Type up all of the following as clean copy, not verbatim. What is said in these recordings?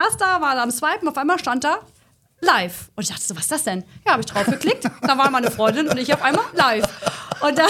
saß da, war da am Swipen, auf einmal stand da live. Und ich dachte so, was ist das denn? Ja, habe ich drauf geklickt, da war meine Freundin und ich auf einmal live. Und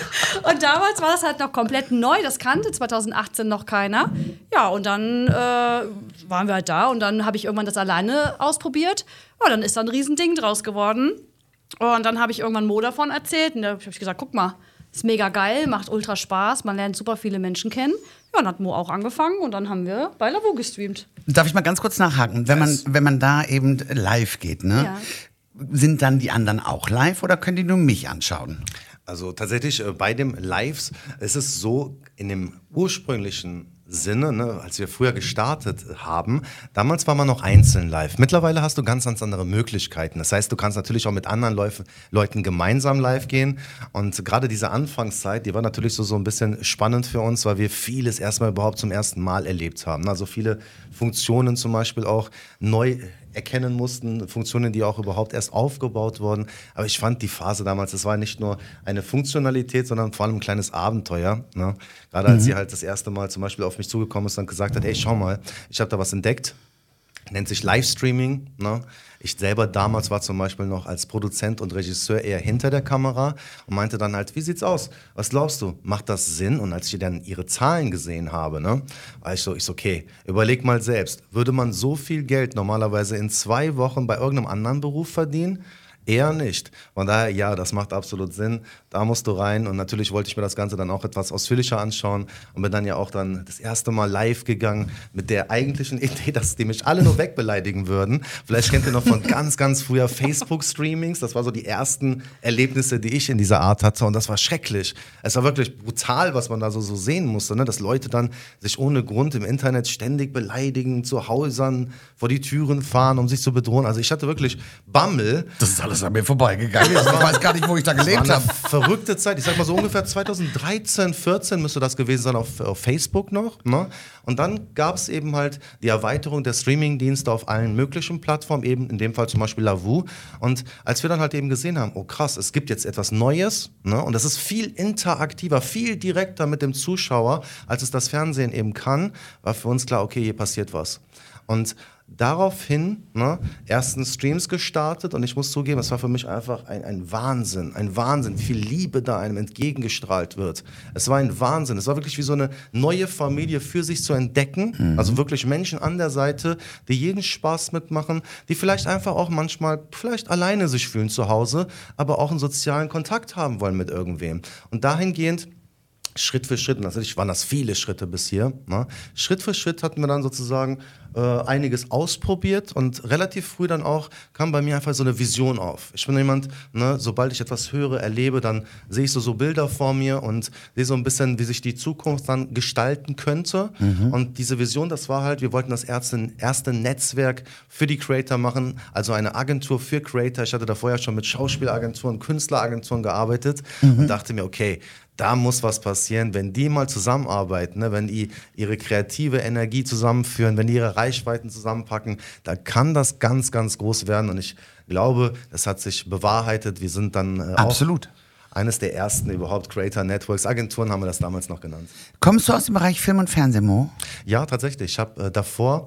damals war das halt noch komplett neu, das kannte 2018 noch keiner. Ja, und dann waren wir halt da und dann habe ich irgendwann das alleine ausprobiert. Ja, dann ist da ein Riesending draus geworden. Und dann habe ich irgendwann Mo davon erzählt und da habe ich gesagt, guck mal, ist mega geil, macht ultra Spaß, man lernt super viele Menschen kennen. Ja, dann hat Mo auch angefangen und dann haben wir bei Lavu gestreamt. Darf ich mal ganz kurz nachhaken? Wenn man da eben live geht, ne? Ja. Sind dann die anderen auch live oder können die nur mich anschauen? Also tatsächlich bei dem Lives ist es so, in dem ursprünglichen Sinne, ne, als wir früher gestartet haben, damals war man noch einzeln live. Mittlerweile hast du ganz andere Möglichkeiten. Das heißt, du kannst natürlich auch mit anderen Leuten gemeinsam live gehen. Und gerade diese Anfangszeit, die war natürlich so ein bisschen spannend für uns, weil wir vieles erstmal überhaupt zum ersten Mal erlebt haben. Also viele Funktionen zum Beispiel auch neu erkennen mussten, Funktionen, die auch überhaupt erst aufgebaut wurden. Aber ich fand die Phase damals, das war nicht nur eine Funktionalität, sondern vor allem ein kleines Abenteuer. Ne? Gerade als sie halt das erste Mal zum Beispiel auf mich zugekommen ist und gesagt hat, ey, schau mal, ich habe da was entdeckt, nennt sich Livestreaming. Ne? Ich selber damals war zum Beispiel noch als Produzent und Regisseur eher hinter der Kamera und meinte dann halt, wie sieht's aus? Was glaubst du? Macht das Sinn? Und als ich dann ihre Zahlen gesehen habe, ne, war ich so, okay, überleg mal selbst, würde man so viel Geld normalerweise in 2 Wochen bei irgendeinem anderen Beruf verdienen? Eher nicht. Von daher, ja, das macht absolut Sinn. Da musst du rein. Und natürlich wollte ich mir das Ganze dann auch etwas ausführlicher anschauen und bin dann ja auch dann das erste Mal live gegangen mit der eigentlichen Idee, dass die mich alle nur wegbeleidigen würden. Vielleicht kennt ihr noch von ganz früher Facebook-Streamings. Das war so die ersten Erlebnisse, die ich in dieser Art hatte. Und das war schrecklich. Es war wirklich brutal, was man da so sehen musste, ne? Dass Leute dann sich ohne Grund im Internet ständig beleidigen, zu Häusern vor die Türen fahren, um sich zu bedrohen. Also ich hatte wirklich Bammel. Das ist alles an mir vorbeigegangen. Ich weiß gar nicht, wo ich da gelebt habe. Verrückte Zeit. Ich sag mal so ungefähr 2013, 14 müsste das gewesen sein auf Facebook noch. Ne? Und dann gab es eben halt die Erweiterung der Streamingdienste auf allen möglichen Plattformen, eben in dem Fall zum Beispiel Lavu. Und als wir dann halt eben gesehen haben, oh krass, es gibt jetzt etwas Neues, ne? Und das ist viel interaktiver, viel direkter mit dem Zuschauer, als es das Fernsehen eben kann, war für uns klar, okay, hier passiert was. Und daraufhin, ne, ersten Streams gestartet und ich muss zugeben, es war für mich einfach ein Wahnsinn, wie viel Liebe da einem entgegengestrahlt wird. Es war ein Wahnsinn, es war wirklich wie so eine neue Familie für sich zu entdecken, also wirklich Menschen an der Seite, die jeden Spaß mitmachen, die vielleicht einfach auch manchmal vielleicht alleine sich fühlen zu Hause, aber auch einen sozialen Kontakt haben wollen mit irgendwem. Und dahingehend Schritt für Schritt, und natürlich waren das viele Schritte bis hier, ne? Schritt für Schritt hatten wir dann sozusagen einiges ausprobiert und relativ früh dann auch kam bei mir einfach so eine Vision auf. Ich bin jemand, ne, sobald ich etwas höre, erlebe, dann sehe ich so Bilder vor mir und sehe so ein bisschen, wie sich die Zukunft dann gestalten könnte. Und diese Vision, das war halt, wir wollten das erste Netzwerk für die Creator machen, also eine Agentur für Creator. Ich hatte da vorher schon mit Schauspielagenturen, Künstleragenturen gearbeitet und dachte mir, okay, da muss was passieren, wenn die mal zusammenarbeiten, ne? Wenn die ihre kreative Energie zusammenführen, wenn die ihre Reichweiten zusammenpacken, da kann das ganz groß werden. Und ich glaube, das hat sich bewahrheitet. Wir sind dann Absolut. Eines der ersten überhaupt Creator Networks, Agenturen haben wir das damals noch genannt. Kommst du aus dem Bereich Film und Fernsehen, Mo? Ja, tatsächlich. Ich habe davor,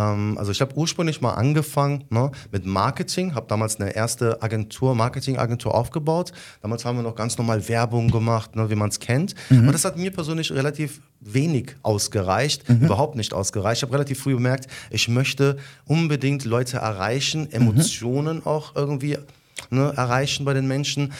ich habe ursprünglich mal angefangen, ne, mit Marketing, habe damals eine erste Marketingagentur aufgebaut. Damals haben wir noch ganz normal Werbung gemacht, ne, wie man es kennt. Und das hat mir persönlich relativ wenig ausgereicht, überhaupt nicht ausgereicht. Ich habe relativ früh bemerkt, ich möchte unbedingt Leute erreichen, Emotionen auch irgendwie, ne, erreichen bei den Menschen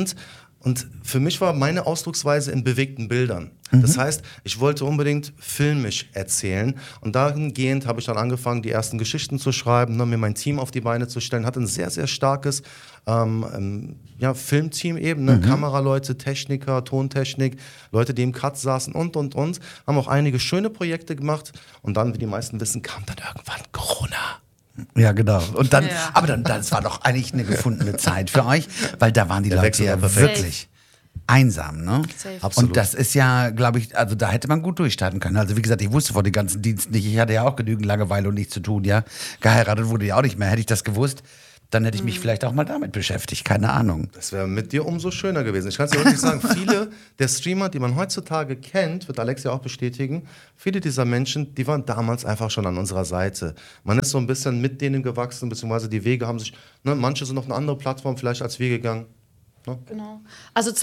und für mich war meine Ausdrucksweise in bewegten Bildern. Das heißt, ich wollte unbedingt filmisch erzählen. Und dahingehend habe ich dann angefangen, die ersten Geschichten zu schreiben, ne, mir mein Team auf die Beine zu stellen. Hatte ein sehr starkes Filmteam eben, ne? Kameraleute, Techniker, Tontechnik, Leute, die im Cut saßen und. Haben auch einige schöne Projekte gemacht. Und dann, wie die meisten wissen, kam dann irgendwann Corona. Ja, genau. Und dann, aber das war doch eigentlich eine gefundene Zeit für euch, weil da waren die Leute ja wirklich einsam, ne? Absolut. Und das ist ja, glaube ich, also da hätte man gut durchstarten können. Also wie gesagt, ich wusste vor den ganzen Diensten nicht, ich hatte ja auch genügend Langeweile und nichts zu tun, ja. Geheiratet wurde ja auch nicht mehr, hätte ich das gewusst. Dann hätte ich mich vielleicht auch mal damit beschäftigt, keine Ahnung. Das wäre mit dir umso schöner gewesen. Ich kann es dir wirklich sagen, viele der Streamer, die man heutzutage kennt, wird Alex ja auch bestätigen, viele dieser Menschen, die waren damals einfach schon an unserer Seite. Man ist so ein bisschen mit denen gewachsen, beziehungsweise die Wege haben sich, manche sind auf eine andere Plattform vielleicht als wir gegangen. Ne? Genau. Also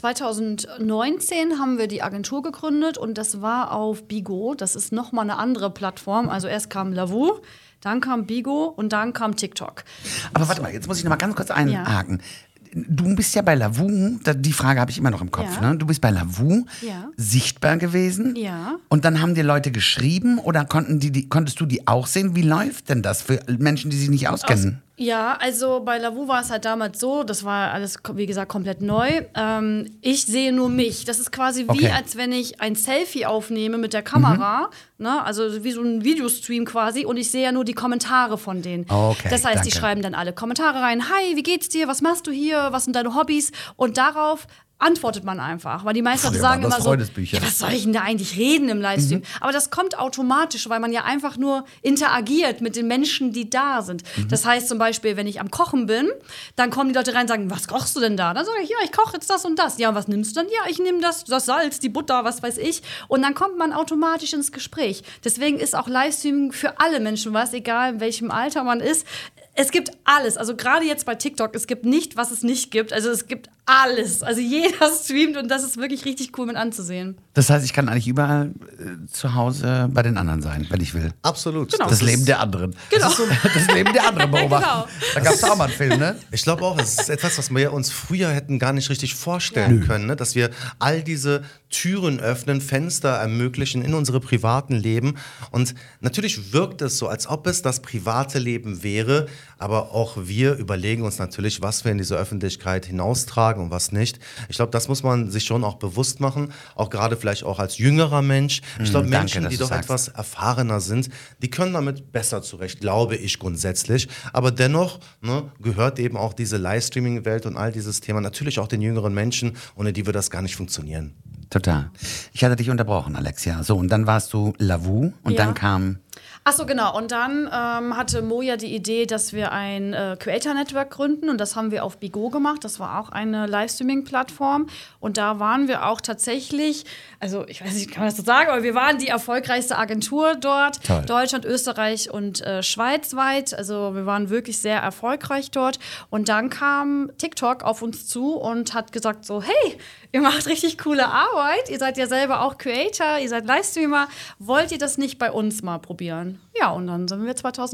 2019 haben wir die Agentur gegründet und das war auf Bigo. Das ist nochmal eine andere Plattform. Also erst kam Lavu, dann kam Bigo und dann kam TikTok. Aber warte mal, jetzt muss ich noch mal ganz kurz einhaken. Du bist ja bei Lavu, die Frage habe ich immer noch im Kopf, ne? Du bist bei Lavu sichtbar gewesen und dann haben dir Leute geschrieben oder konntest du die auch sehen? Wie läuft denn das für Menschen, die sich nicht auskennen? Also bei Lavu war es halt damals so, das war alles, wie gesagt, komplett neu. Ich sehe nur mich. Das ist quasi wie, als wenn ich ein Selfie aufnehme mit der Kamera, ne? Also wie so ein Videostream quasi und ich sehe ja nur die Kommentare von denen. Das heißt, die schreiben dann alle Kommentare rein, hi, wie geht's dir, was machst du hier, was sind deine Hobbys? Und darauf antwortet man einfach, weil die meisten Leute sagen immer so, was soll ich denn da eigentlich reden im Livestream? Aber das kommt automatisch, weil man ja einfach nur interagiert mit den Menschen, die da sind. Das heißt zum Beispiel, wenn ich am Kochen bin, dann kommen die Leute rein und sagen, was kochst du denn da? Dann sage ich, ja, ich koche jetzt das und das. Ja, und was nimmst du dann? Ja, ich nehme das Salz, die Butter, was weiß ich. Und dann kommt man automatisch ins Gespräch. Deswegen ist auch Livestreaming für alle Menschen was, egal in welchem Alter man ist. Es gibt alles, also gerade jetzt bei TikTok, es gibt nicht, was es nicht gibt. Also es gibt alles. Also jeder streamt und das ist wirklich richtig cool mit anzusehen. Das heißt, ich kann eigentlich überall zu Hause bei den anderen sein, wenn ich will. Absolut. Genau. Das Leben der anderen. Genau. Das Leben der anderen beobachten. Genau. Da gab es auch mal einen Film, ne? Ich glaube auch, es ist etwas, was wir uns früher hätten gar nicht richtig vorstellen können, ne? Dass wir all diese Türen öffnen, Fenster ermöglichen in unsere privaten Leben. Und natürlich wirkt es so, als ob es das private Leben wäre, aber auch wir überlegen uns natürlich, was wir in diese Öffentlichkeit hinaustragen und was nicht. Ich glaube, das muss man sich schon auch bewusst machen, auch gerade vielleicht auch als jüngerer Mensch. Ich glaube, Menschen, die doch etwas erfahrener sind, die können damit besser zurecht, glaube ich grundsätzlich. Aber dennoch gehört eben auch diese Livestreaming-Welt und all dieses Thema natürlich auch den jüngeren Menschen, ohne die würde das gar nicht funktionieren. Total. Ich hatte dich unterbrochen, Alexia. So, und dann warst du Lavu und dann kam... Ach so, genau. Und dann hatte Moja die Idee, dass wir ein Creator-Network gründen. Und das haben wir auf Bigo gemacht. Das war auch eine Livestreaming-Plattform. Und da waren wir auch tatsächlich, also ich weiß nicht, kann man das so sagen, aber wir waren die erfolgreichste Agentur dort. Toll. Deutschland, Österreich und Schweiz weit. Also wir waren wirklich sehr erfolgreich dort. Und dann kam TikTok auf uns zu und hat gesagt so, hey, ihr macht richtig coole Arbeit. Ihr seid ja selber auch Creator, ihr seid Livestreamer. Wollt ihr das nicht bei uns mal probieren? Ja, und dann sind wir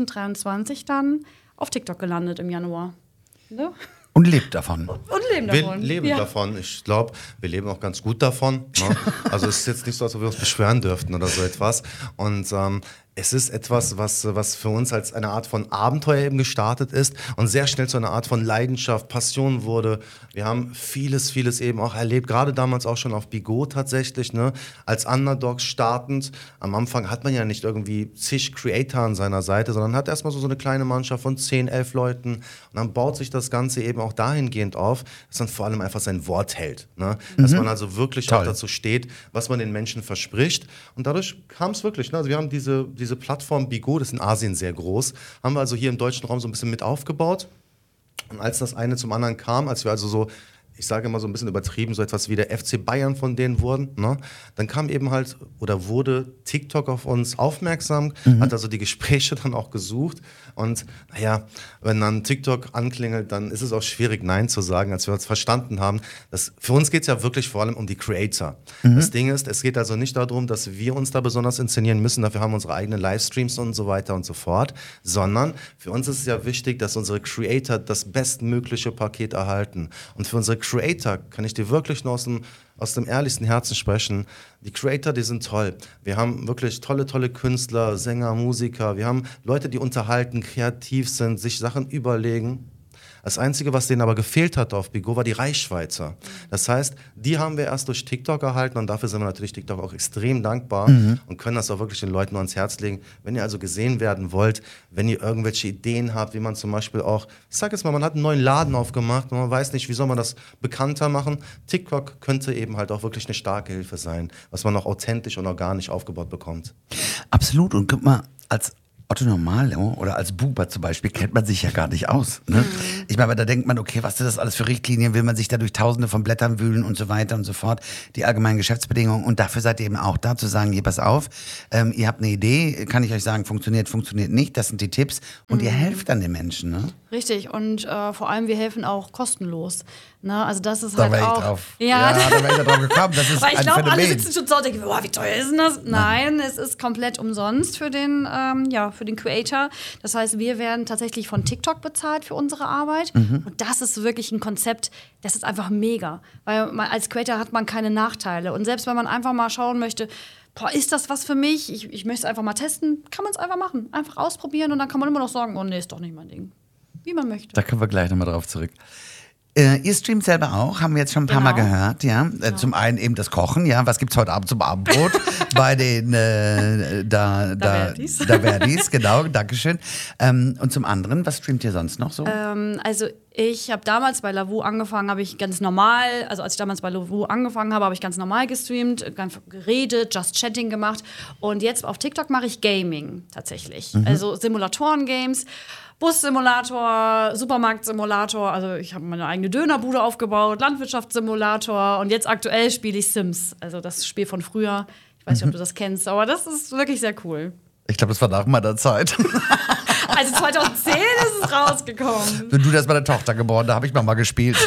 2023 dann auf TikTok gelandet im Januar. Ne? Und lebt davon. Und leben davon. Wir leben davon. Ich glaube, wir leben auch ganz gut davon. Ne? Also es ist jetzt nicht so, als ob wir uns beschweren dürften oder so etwas. Und es ist etwas, was für uns als eine Art von Abenteuer eben gestartet ist und sehr schnell zu einer Art von Leidenschaft, Passion wurde. Wir haben vieles eben auch erlebt, gerade damals auch schon auf Bigo tatsächlich, ne? Als Underdogs startend. Am Anfang hat man ja nicht irgendwie zig Creator an seiner Seite, sondern hat erstmal so eine kleine Mannschaft von 10, 11 Leuten und dann baut sich das Ganze eben auch dahingehend auf, dass man vor allem einfach sein Wort hält. Ne? Dass man also wirklich auch dazu steht, was man den Menschen verspricht und dadurch kam es wirklich. Ne? Also wir haben diese Plattform Bigo, das ist in Asien sehr groß, haben wir also hier im deutschen Raum so ein bisschen mit aufgebaut. Und als das eine zum anderen kam, als wir also so, ich sage immer so ein bisschen übertrieben, so etwas wie der FC Bayern von denen wurden, ne? Dann kam eben halt, oder wurde TikTok auf uns aufmerksam, hat also die Gespräche dann auch gesucht und naja, wenn dann TikTok anklingelt, dann ist es auch schwierig, Nein zu sagen, als wir uns verstanden haben. Für uns geht es ja wirklich vor allem um die Creator. Das Ding ist, es geht also nicht darum, dass wir uns da besonders inszenieren müssen, dafür haben wir unsere eigenen Livestreams und so weiter und so fort, sondern für uns ist es ja wichtig, dass unsere Creator das bestmögliche Paket erhalten. Und für unsere Creator kann ich dir wirklich nur aus dem ehrlichsten Herzen sprechen. Die Creator, die sind toll. Wir haben wirklich tolle Künstler, Sänger, Musiker. Wir haben Leute, die unterhalten, kreativ sind, sich Sachen überlegen. Das Einzige, was denen aber gefehlt hat auf Bigo, war die Reichweite. Das heißt, die haben wir erst durch TikTok erhalten und dafür sind wir natürlich TikTok auch extrem dankbar und können das auch wirklich den Leuten nur ans Herz legen. Wenn ihr also gesehen werden wollt, wenn ihr irgendwelche Ideen habt, wie man zum Beispiel auch, ich sag jetzt mal, man hat einen neuen Laden aufgemacht und man weiß nicht, wie soll man das bekannter machen. TikTok könnte eben halt auch wirklich eine starke Hilfe sein, was man auch authentisch und organisch aufgebaut bekommt. Absolut. Und guck mal, als Otto Normalo oder als Buber zum Beispiel kennt man sich ja gar nicht aus. Ne? Ich meine, da denkt man, okay, was sind das alles für Richtlinien? Will man sich da durch tausende von Blättern wühlen und so weiter und so fort? Die allgemeinen Geschäftsbedingungen. Und dafür seid ihr eben auch da, zu sagen, hier, pass auf, ihr habt eine Idee, kann ich euch sagen, funktioniert nicht. Das sind die Tipps. Und ihr helft dann den Menschen. Ne? Richtig. Und vor allem, wir helfen auch kostenlos. Ne? Also das ist da halt auch... Drauf. Ja, da wäre ich drauf gekommen. Das ist weil ich ein glaube, Phänomen. alle sitzen schon so und denken, boah, wie teuer ist denn das? Nein, es ist komplett umsonst für den Creator. Das heißt, wir werden tatsächlich von TikTok bezahlt für unsere Arbeit. Und das ist wirklich ein Konzept, das ist einfach mega. Weil als Creator hat man keine Nachteile. Und selbst wenn man einfach mal schauen möchte, boah, ist das was für mich? Ich möchte es einfach mal testen, kann man es einfach machen. Einfach ausprobieren und dann kann man immer noch sagen, oh nee, ist doch nicht mein Ding. Wie man möchte. Da kommen wir gleich nochmal drauf zurück. Ihr streamt selber auch, haben wir jetzt schon ein paar Mal gehört, ja. Zum einen eben das Kochen, ja. Was gibt's heute Abend zum Abendbrot? Bei den Verdis, genau, dankeschön. Und zum anderen, was streamt ihr sonst noch so? Also ich habe damals bei Lavu angefangen, habe ich ganz normal, also als ich damals bei Lavu angefangen habe, habe ich ganz normal gestreamt, ganz geredet, Just Chatting gemacht. Und jetzt auf TikTok mache ich Gaming tatsächlich. Also Simulatoren-Games. Bus-Simulator, Supermarkt-Simulator, also ich habe meine eigene Dönerbude aufgebaut, Landwirtschaftssimulator und jetzt aktuell spiele ich Sims, also das Spiel von früher. Ich weiß nicht, ob du das kennst, aber das ist wirklich sehr cool. Ich glaube, das war nach meiner Zeit. Also 2010 ist es rausgekommen. Du, da ist meine Tochter geboren, da habe ich mal gespielt.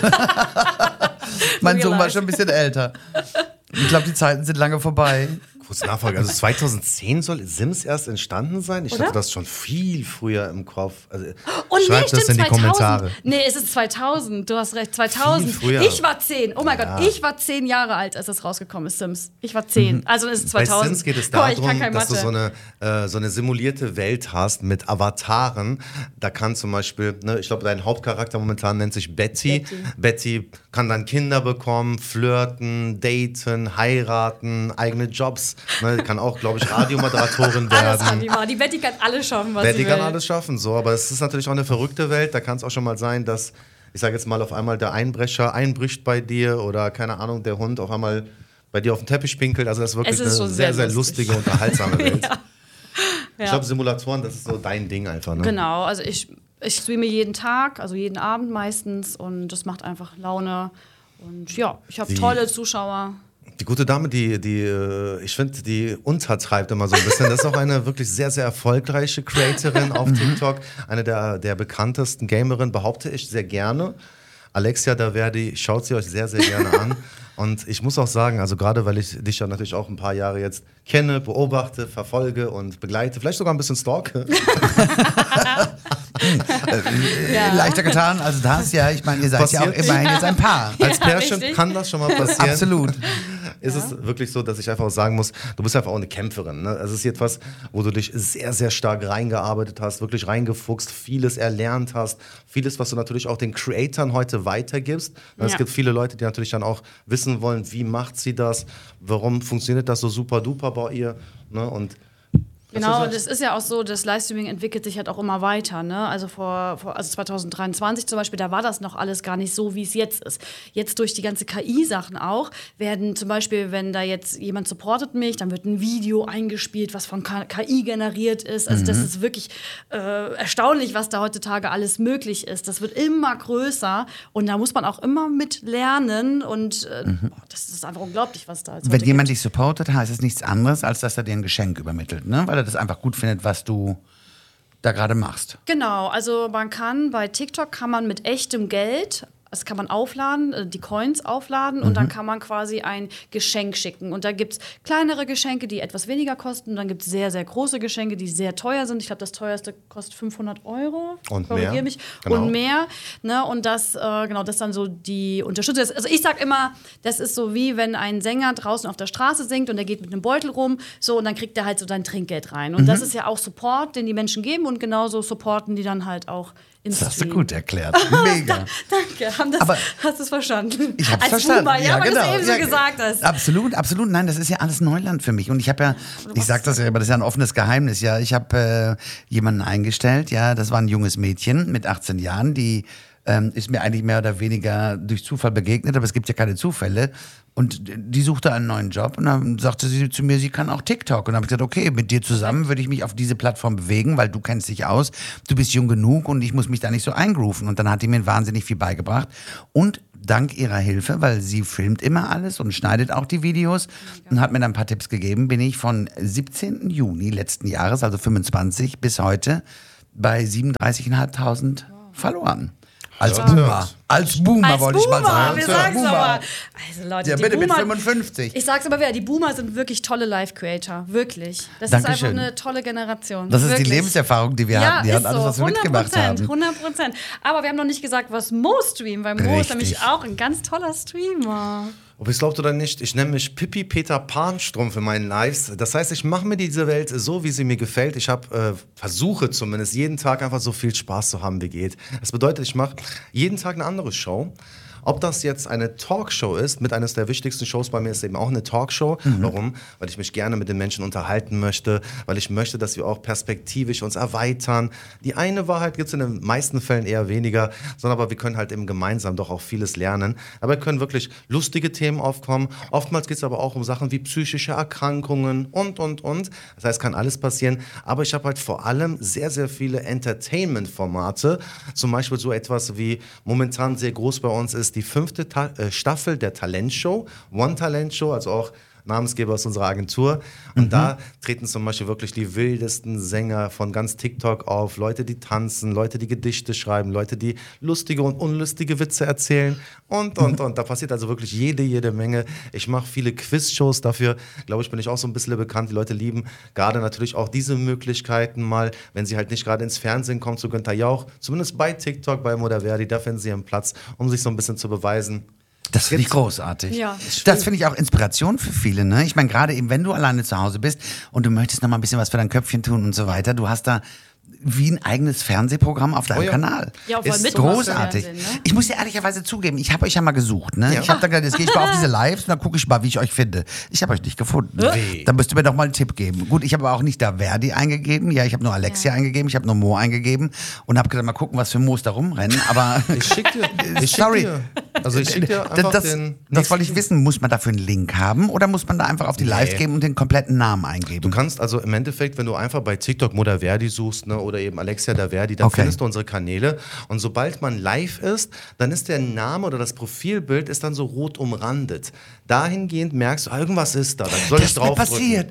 Mein Sohn war schon ein bisschen älter. Ich glaube, die Zeiten sind lange vorbei. Kurz Nachfrage, also 2010 soll Sims erst entstanden sein? Ich hatte das schon viel früher im Kopf. Also, schreibt das in die Kommentare. Nee, es ist 2000, du hast recht, 2000. Ich war 10, oh mein Gott, ich war 10 Jahre alt, als das rausgekommen ist, Sims. Ich war 10, also es ist 2000. Bei Sims geht es darum, dass du so eine simulierte Welt hast mit Avataren. Da kann zum Beispiel, ne, ich glaube, dein Hauptcharakter momentan nennt sich Betty. Betty kann dann Kinder bekommen, flirten, daten, heiraten, eigene Jobs. Ne, kann auch, glaube ich, Radiomoderatorin werden. Alles die Betty kann alles schaffen, was Betty sie will. kann alles schaffen, so. Aber es ist natürlich auch eine verrückte Welt. Da kann es auch schon mal sein, dass, ich sage jetzt mal, auf einmal der Einbrecher einbricht bei dir oder, keine Ahnung, der Hund auf einmal bei dir auf den Teppich pinkelt. Also das ist wirklich eine sehr, sehr lustige, unterhaltsame Welt. Ja. Ich glaube, Simulatoren, das ist so dein Ding einfach. Ne? Genau, also ich streame jeden Tag, also jeden Abend meistens und das macht einfach Laune. Und ja, ich habe tolle Zuschauer. Die gute Dame, die ich finde, die untertreibt immer so ein bisschen. Das ist auch eine wirklich sehr, sehr erfolgreiche Creatorin auf TikTok. Eine der bekanntesten Gamerinnen, behaupte ich sehr gerne. Alexia Daverdi, schaut sie euch sehr, sehr gerne an. Und ich muss auch sagen, also gerade weil ich dich ja natürlich auch ein paar Jahre jetzt kenne, beobachte, verfolge und begleite, vielleicht sogar ein bisschen stalke. Leichter getan, also das ja, ich meine, ihr seid ja auch immerhin jetzt ein Paar. Als Pärchen kann das schon mal passieren. Absolut. Ist es wirklich so, dass ich einfach auch sagen muss, du bist einfach auch eine Kämpferin. Ne? Also es ist etwas, wo du dich sehr, sehr stark reingearbeitet hast, wirklich reingefuchst, vieles erlernt hast, vieles, was du natürlich auch den Creatoren heute weitergibst. Es gibt viele Leute, die natürlich dann auch wissen wollen, wie macht sie das, warum funktioniert das so super duper bei ihr. Ne? Und genau, das ist ja auch so, das Livestreaming entwickelt sich halt auch immer weiter. Ne? Also also 2023 zum Beispiel, da war das noch alles gar nicht so, wie es jetzt ist. Jetzt durch die ganze KI-Sachen auch, werden zum Beispiel, wenn da jetzt jemand supportet mich, dann wird ein Video eingespielt, was von KI generiert ist. Also das ist wirklich erstaunlich, was da heutzutage alles möglich ist. Das wird immer größer und da muss man auch immer mit lernen und das ist einfach unglaublich, was da Wenn jemand dich supportet, heißt es nichts anderes, als dass er dir ein Geschenk übermittelt, ne? Weil er das einfach gut findet, was du da gerade machst. Genau, also bei TikTok kann man mit echtem Geld, das kann man aufladen, die Coins aufladen und dann kann man quasi ein Geschenk schicken. Und da gibt es kleinere Geschenke, die etwas weniger kosten. Und dann gibt es sehr, sehr große Geschenke, die sehr teuer sind. Ich glaube, das teuerste kostet 500 €. Und mehr. Mich. Genau. Und mehr. Ne? Und das dann so die Unterstützung. Also ich sag immer, das ist so wie wenn ein Sänger draußen auf der Straße singt und der geht mit einem Beutel rum. So, und dann kriegt er halt so sein Trinkgeld rein. Und das ist ja auch Support, den die Menschen geben. Und genauso supporten die dann halt auch Das hast du gut erklärt. Mega. Danke. Hast du es verstanden? Ich hab's verstanden. Boomer, ja, weil genau. du es eben so gesagt hast. Absolut, absolut. Nein, das ist ja alles Neuland für mich. Und ich habe ja, ich sag das ja, aber das ist ja ein offenes Geheimnis. Ja, ich habe jemanden eingestellt. Ja, das war ein junges Mädchen mit 18 Jahren, die ist mir eigentlich mehr oder weniger durch Zufall begegnet, aber es gibt ja keine Zufälle. Und die suchte einen neuen Job und dann sagte sie zu mir, sie kann auch TikTok. Und dann habe ich gesagt, okay, mit dir zusammen würde ich mich auf diese Plattform bewegen, weil du kennst dich aus, du bist jung genug und ich muss mich da nicht so eingrooven. Und dann hat die mir wahnsinnig viel beigebracht. Und dank ihrer Hilfe, weil sie filmt immer alles und schneidet auch die Videos und hat mir dann ein paar Tipps gegeben, bin ich von 17. Juni letzten Jahres, also 25, bis heute bei 37.500 Followern. Als Boomer. Als Boomer wollte ich mal sagen. Wir sagen es aber. Also Leute, ja, die bitte Boomer, mit 55. Ich sag's aber wieder, die Boomer sind wirklich tolle Live-Creator. Wirklich. Das Dankeschön. ist einfach eine tolle Generation. Das ist wirklich. die Lebenserfahrung, die wir hatten. Die hat alles, was wir mitgemacht haben. 100%. Aber wir haben noch nicht gesagt, was Mo streamt, weil Mo ist nämlich auch ein ganz toller Streamer. Ob ihr es glaubt oder nicht, ich nenne mich Pippi Peter Pan-Strumpf in meinen Lives. Das heißt, ich mache mir diese Welt so, wie sie mir gefällt. Ich versuche zumindest jeden Tag einfach so viel Spaß zu haben, wie geht. Das bedeutet, ich mache jeden Tag eine andere Show. Ob das jetzt eine Talkshow ist, mit eines der wichtigsten Shows bei mir ist eben auch eine Talkshow. Warum? Weil ich mich gerne mit den Menschen unterhalten möchte, weil ich möchte, dass wir auch perspektivisch uns erweitern. Die eine Wahrheit gibt es in den meisten Fällen eher weniger, sondern aber wir können halt eben gemeinsam doch auch vieles lernen. Aber wir können wirklich lustige Themen aufkommen. Oftmals geht es aber auch um Sachen wie psychische Erkrankungen und. Das heißt, kann alles passieren. Aber ich habe halt vor allem sehr, sehr viele Entertainment-Formate. Zum Beispiel so etwas wie momentan sehr groß bei uns ist die 5. Staffel der Talentshow, One Talent Show, also auch Namensgeber aus unserer Agentur. Und da treten zum Beispiel wirklich die wildesten Sänger von ganz TikTok auf. Leute, die tanzen, Leute, die Gedichte schreiben, Leute, die lustige und unlustige Witze erzählen und. Da passiert also wirklich jede Menge. Ich mache viele Quiz-Shows dafür. Glaube ich, bin ich auch so ein bisschen bekannt. Die Leute lieben gerade natürlich auch diese Möglichkeiten mal, wenn sie halt nicht gerade ins Fernsehen kommen, zu Günther Jauch. Zumindest bei TikTok, bei Moderverdi, da finden sie ihren Platz, um sich so ein bisschen zu beweisen. Das finde ich großartig. Ja. Das finde ich auch Inspiration für viele. Ne? Ich meine, gerade eben, wenn du alleine zu Hause bist und du möchtest noch mal ein bisschen was für dein Köpfchen tun und so weiter, du hast da wie ein eigenes Fernsehprogramm auf deinem Kanal. Ja, voll ist mit großartig. Fernsehen, ne? Ich muss dir ehrlicherweise zugeben, ich habe euch ja mal gesucht. Ne? Ja. Ich habe dann gedacht, jetzt gehe ich mal auf diese Lives und dann gucke ich mal, wie ich euch finde. Ich habe euch nicht gefunden. Dann müsst ihr mir doch mal einen Tipp geben. Gut, ich habe aber auch nicht da Verdi eingegeben. Ja, ich habe nur Alexia eingegeben. Ich habe nur Mo eingegeben und habe gedacht, mal gucken, was für Moos da rumrennen. Aber Ich schicke dir, sorry. Ich schick dir einfach das wollte ich wissen. Muss man dafür einen Link haben oder muss man da einfach auf die Live gehen und den kompletten Namen eingeben? Du kannst also im Endeffekt, wenn du einfach bei TikTok Moderverdi suchst, ne, oder eben Alexia da Verdi, dann findest du unsere Kanäle. Und sobald man live ist, dann ist der Name oder das Profilbild ist dann so rot umrandet. Dahingehend merkst du, irgendwas ist da. Dann soll ich drauf passiert.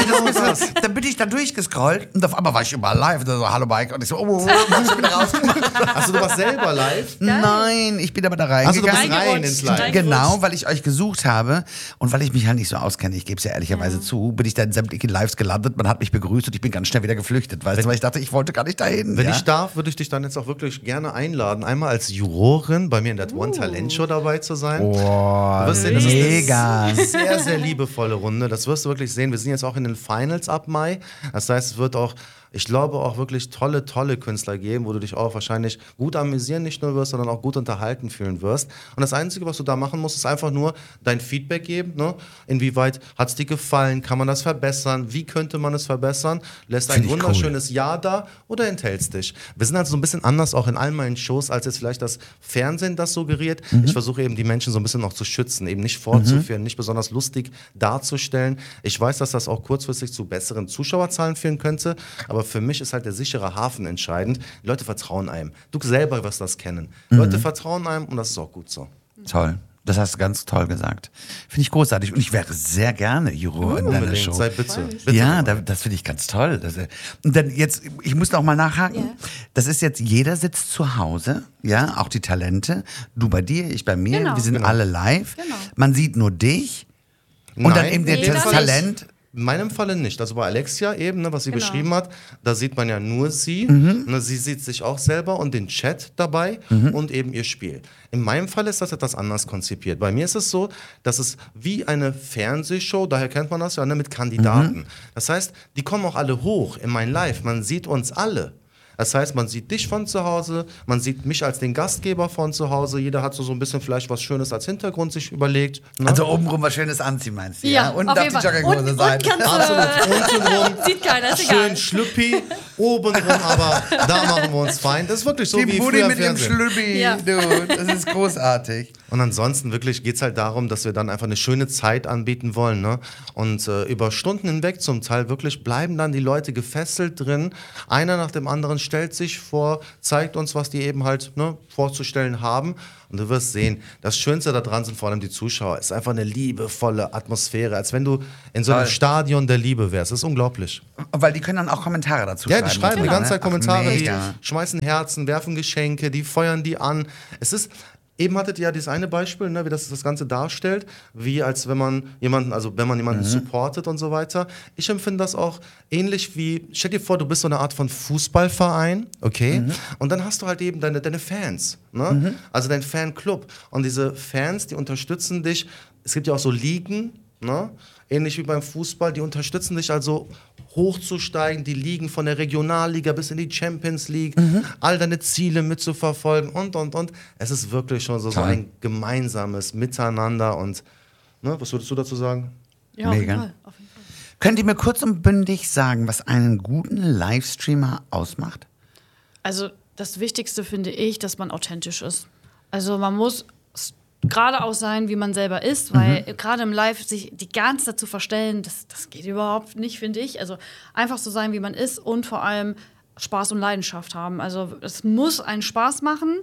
Dann bin ich da durchgescrollt und auf einmal war ich überall live. Und dann so, hallo Mike. Und ich so, hab ich wieder rausgemacht. Also du warst selber live? Nein, ich bin aber da reingegangen. Also du bist rein ins Live. Genau, weil ich euch gesucht habe und weil ich mich halt nicht so auskenne, ich gebe es ja ehrlicherweise zu, bin ich da in sämtlichen Lives gelandet, man hat mich begrüßt und ich bin ganz schnell wieder geflüchtet, weißt du, weil ich dachte, ich wollte gar nicht dahin. Wenn ich darf, würde ich dich dann jetzt auch wirklich gerne einladen, einmal als Jurorin bei mir in der One Talent Show dabei zu sein. Oh, du wirst sehen, das mega. ist eine sehr, sehr liebevolle Runde. Das wirst du wirklich sehen. Wir sind jetzt auch in den Finals ab Mai. Das heißt, es wird auch, ich glaube, auch wirklich tolle Künstler geben, wo du dich auch wahrscheinlich gut amüsieren nicht nur wirst, sondern auch gut unterhalten fühlen wirst. Und das Einzige, was du da machen musst, ist einfach nur dein Feedback geben. Ne? Inwieweit hat es dir gefallen? Kann man das verbessern? Wie könnte man es verbessern? Lässt ein wunderschönes Ja da oder enthältst dich? Wir sind also so ein bisschen anders auch in all meinen Shows, als jetzt vielleicht das Fernsehen das suggeriert. Ich versuche eben die Menschen so ein bisschen noch zu schützen, eben nicht vorzuführen, nicht besonders lustig darzustellen. Ich weiß, dass das auch kurzfristig zu besseren Zuschauerzahlen führen könnte, aber für mich ist halt der sichere Hafen entscheidend. Die Leute vertrauen einem. Du selber wirst das kennen. Leute vertrauen einem und das ist auch gut so. Toll. Das hast du ganz toll gesagt. Finde ich großartig. Und ich wäre sehr gerne Juror in deiner Show. Sei bitte. Ja, das finde ich ganz toll. Und dann jetzt, ich muss noch mal nachhaken. Yeah. Das ist jetzt, jeder sitzt zu Hause, ja, auch die Talente. Du bei dir, ich bei mir. Genau. Wir sind alle live. Genau. Man sieht nur dich. Und dann eben das Talent. In meinem Falle nicht. Also bei Alexia eben, ne, was sie beschrieben hat, da sieht man ja nur sie. Ne, sie sieht sich auch selber und den Chat dabei und eben ihr Spiel. In meinem Fall ist das etwas anders konzipiert. Bei mir ist es so, dass es wie eine Fernsehshow, daher kennt man das ja, ne, mit Kandidaten. Das heißt, die kommen auch alle hoch in mein Live. Man sieht uns alle. Das heißt, man sieht dich von zu Hause, man sieht mich als den Gastgeber von zu Hause. Jeder hat so ein bisschen vielleicht was Schönes als Hintergrund sich überlegt. Ne? Also obenrum was Schönes anziehen, meinst du? Ja, Und darf die Jogginghose sein. Absolut. Untenrum, sieht keiner, ist schön egal. Schlüppi, obenrum, aber da machen wir uns fein. Das ist wirklich so Die wie Mutti früher mit im ihrem Fernsehen. Schlüppi, Ja. du, das ist großartig. Und ansonsten wirklich geht es halt darum, dass wir dann einfach eine schöne Zeit anbieten wollen. Ne? Und über Stunden hinweg zum Teil wirklich bleiben dann die Leute gefesselt drin. Einer nach dem anderen stellt sich vor, zeigt uns, was die eben halt vorzustellen haben. Und du wirst sehen, das Schönste daran sind vor allem die Zuschauer. Es ist einfach eine liebevolle Atmosphäre, als wenn du in so einem Stadion der Liebe wärst. Das ist unglaublich. Weil die können dann auch Kommentare dazu schreiben. Ja, die schreiben die Genau, ganze Zeit Kommentare, die mega. schmeißen Herzen, werfen Geschenke, die feuern die an. Es ist, eben hattet ihr ja dieses eine Beispiel, ne, wie das Ganze darstellt, wie als wenn man jemanden supportet und so weiter. Ich empfinde das auch ähnlich wie, stell dir vor, du bist so eine Art von Fußballverein, okay? Und dann hast du halt eben deine Fans, ne? Also dein Fanclub. Und diese Fans, die unterstützen dich. Es gibt ja auch so Ligen, ne? Ähnlich wie beim Fußball, die unterstützen dich also hochzusteigen, die Ligen von der Regionalliga bis in die Champions League, all deine Ziele mitzuverfolgen und. Es ist wirklich schon so ein gemeinsames Miteinander und, ne, was würdest du dazu sagen? Ja, auf jeden Mega. Fall, auf jeden Fall. Könnt ihr mir kurz und bündig sagen, was einen guten Livestreamer ausmacht? Also das Wichtigste finde ich, dass man authentisch ist. Also man muss geradeaus sein, wie man selber ist, weil gerade im Live sich die ganze Zeit zu verstellen, das geht überhaupt nicht, finde ich. Also einfach so sein, wie man ist und vor allem Spaß und Leidenschaft haben. Also es muss einen Spaß machen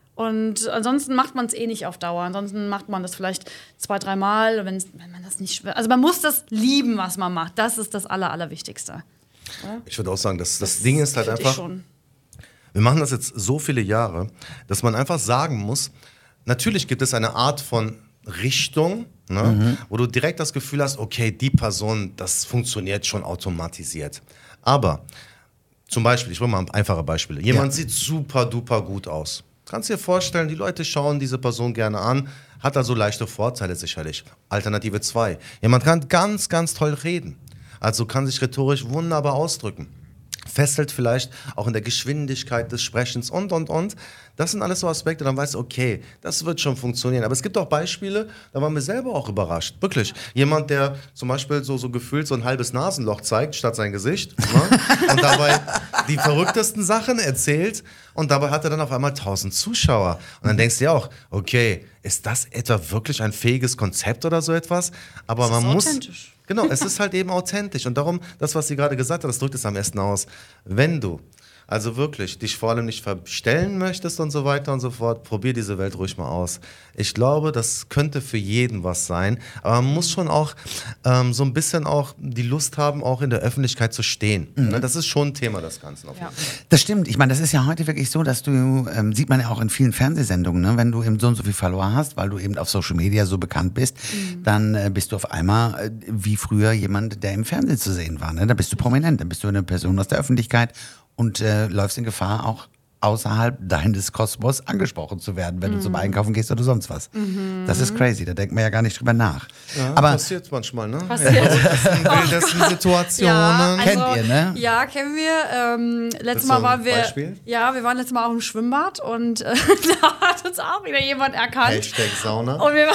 und ansonsten macht man es eh nicht auf Dauer. Ansonsten macht man das vielleicht 2-3 Mal, wenn man das nicht... Also man muss das lieben, was man macht. Das ist das Allerwichtigste. Ja? Ich würde auch sagen, das Ding ist halt finde ich einfach, schon. wir machen das jetzt so viele Jahre, dass man einfach sagen muss, natürlich gibt es eine Art von Richtung, ne, wo du direkt das Gefühl hast, okay, die Person, das funktioniert schon automatisiert. Aber zum Beispiel, ich bringe mal einfache Beispiele. Jemand sieht super duper gut aus. Kannst dir vorstellen, die Leute schauen diese Person gerne an, hat also leichte Vorteile sicherlich. Alternative 2. Jemand kann ganz, ganz toll reden. Also kann sich rhetorisch wunderbar ausdrücken. Fesselt vielleicht auch in der Geschwindigkeit des Sprechens und. Das sind alles so Aspekte, dann weißt du, okay, das wird schon funktionieren. Aber es gibt auch Beispiele, da waren wir selber auch überrascht. Wirklich. Jemand, der zum Beispiel so gefühlt so ein halbes Nasenloch zeigt, statt sein Gesicht, ne? Und dabei die verrücktesten Sachen erzählt und dabei hat er dann auf einmal 1000 Zuschauer. Und dann denkst du dir auch, okay, ist das etwa wirklich ein fähiges Konzept oder so etwas? Aber man muss... Authentisch. Genau, es ist halt eben authentisch. Und darum, das, was sie gerade gesagt hat, das drückt es am besten aus. Wenn du also wirklich dich vor allem nicht verstellen möchtest und so weiter und so fort, probier diese Welt ruhig mal aus. Ich glaube, das könnte für jeden was sein. Aber man muss schon auch so ein bisschen auch die Lust haben, auch in der Öffentlichkeit zu stehen. Ne? Das ist schon ein Thema des Ganzen. Auf jeden Fall. Das stimmt. Ich meine, das ist ja heute wirklich so, dass du, sieht man ja auch in vielen Fernsehsendungen, ne? Wenn du eben so und so viel Follower hast, weil du eben auf Social Media so bekannt bist, dann bist du auf einmal wie früher jemand, der im Fernsehen zu sehen war. Ne? Da bist du prominent, dann bist du eine Person aus der Öffentlichkeit und läufst in Gefahr, auch außerhalb deines Kosmos angesprochen zu werden, wenn du zum Einkaufen gehst oder sonst was. Das ist crazy, da denkt man ja gar nicht drüber nach. Ja, aber passiert manchmal, ne? Passiert. Wildesten Situationen. Kennt ihr, ne? Ja, kennen wir. Letztes du Mal ein waren wir. Beispiel? Ja, wir waren letztes Mal auch im Schwimmbad und da hat uns auch wieder jemand erkannt. Hashtag Sauna. Und wir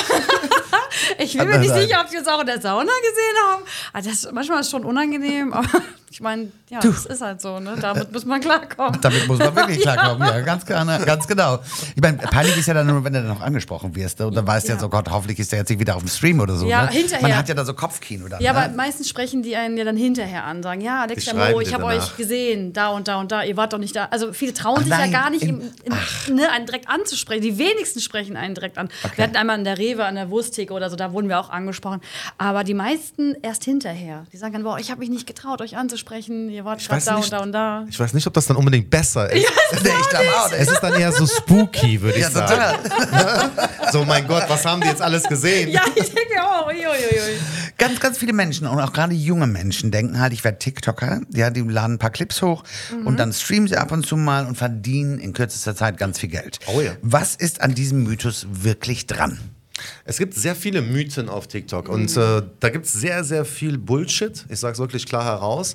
ich bin mir nicht sicher, ob wir es auch in der Sauna gesehen haben. Also manchmal ist es schon unangenehm, aber ich meine, ja, das ist halt so, ne? Damit muss man klarkommen. Damit muss man wirklich klarkommen, ja, ganz genau. Ich meine, peinlich ist ja dann nur, wenn du dann noch angesprochen wirst. Und dann weißt du jetzt, oh Gott, hoffentlich ist der jetzt nicht wieder auf dem Stream oder so. Ja, ne? hinterher. Man hat ja da so Kopfkino dann. Ja, ne? aber meistens sprechen die einen ja dann hinterher an, sagen, ja, Alex Die Moro, schreiben ich dir habe danach. euch gesehen, da und da und da, ihr wart doch nicht da. Also viele trauen sich nein, ja gar nicht, einen direkt anzusprechen. Die wenigsten sprechen einen direkt an. Okay. Wir hatten einmal in der Rewe, an der Wursttheke oder so, da wurden wir auch angesprochen. Aber die meisten erst hinterher. Die sagen dann, boah, ich habe mich nicht getraut, euch anzusprechen, ihr wart gerade da und da und da. Ich weiß nicht, ob das dann unbedingt besser ist. Nee, ich glaube auch. Es ist dann eher so spooky, würde ich Ja, sagen. total. So, mein Gott, was haben die jetzt alles gesehen? Ja, ich denke auch. Uiuiui. Ganz, ganz viele Menschen und auch gerade junge Menschen denken halt, ich werde TikToker. Ja, die laden ein paar Clips hoch und dann streamen sie ab und zu mal und verdienen in kürzester Zeit ganz viel Geld. Oh ja. Was ist an diesem Mythos wirklich dran? Es gibt sehr viele Mythen auf TikTok und da gibt es sehr, sehr viel Bullshit. Ich sage es wirklich klar heraus.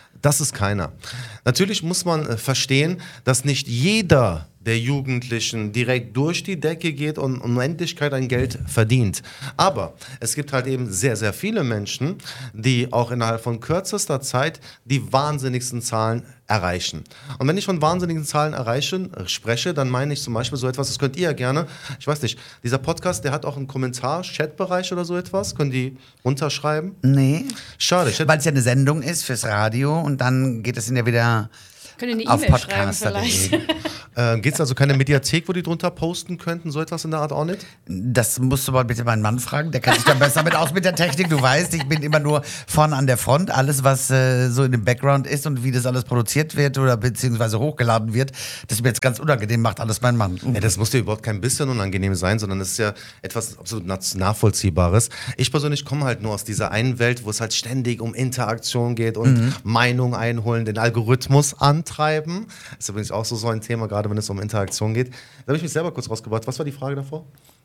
Das ist keiner. Natürlich muss man verstehen, dass nicht jeder der Jugendlichen direkt durch die Decke geht und Unendlichkeit an Geld verdient. Aber es gibt halt eben sehr, sehr viele Menschen, die auch innerhalb von kürzester Zeit die wahnsinnigsten Zahlen erreichen. Und wenn ich von wahnsinnigen Zahlen spreche, dann meine ich zum Beispiel so etwas, das könnt ihr ja gerne, ich weiß nicht, dieser Podcast, der hat auch einen Kommentar-Chat-Bereich oder so etwas, können die unterschreiben? Nee. Schade. Weil es ja eine Sendung ist fürs Radio und dann geht es ja wieder Können eine auf E-Mail schreiben Podcaster.de. vielleicht. Gibt es also keine Mediathek, wo die drunter posten könnten, so etwas in der Art auch nicht? Das musst du mal bitte meinen Mann fragen, der kennt sich da besser mit aus mit der Technik. Du weißt, ich bin immer nur vorne an der Front. Alles, was so in dem Background ist und wie das alles produziert wird oder beziehungsweise hochgeladen wird, das ist mir jetzt ganz unangenehm, macht alles mein Mann. Ja, das muss dir überhaupt kein bisschen unangenehm sein, sondern das ist ja etwas absolut Nachvollziehbares. Ich persönlich komme halt nur aus dieser einen Welt, wo es halt ständig um Interaktion geht und Meinung einholen, den Algorithmus antreiben. Das ist übrigens auch so ein Thema, gerade wenn es um Interaktion geht. Da habe ich mich selber kurz rausgebracht. Was war die Frage davor?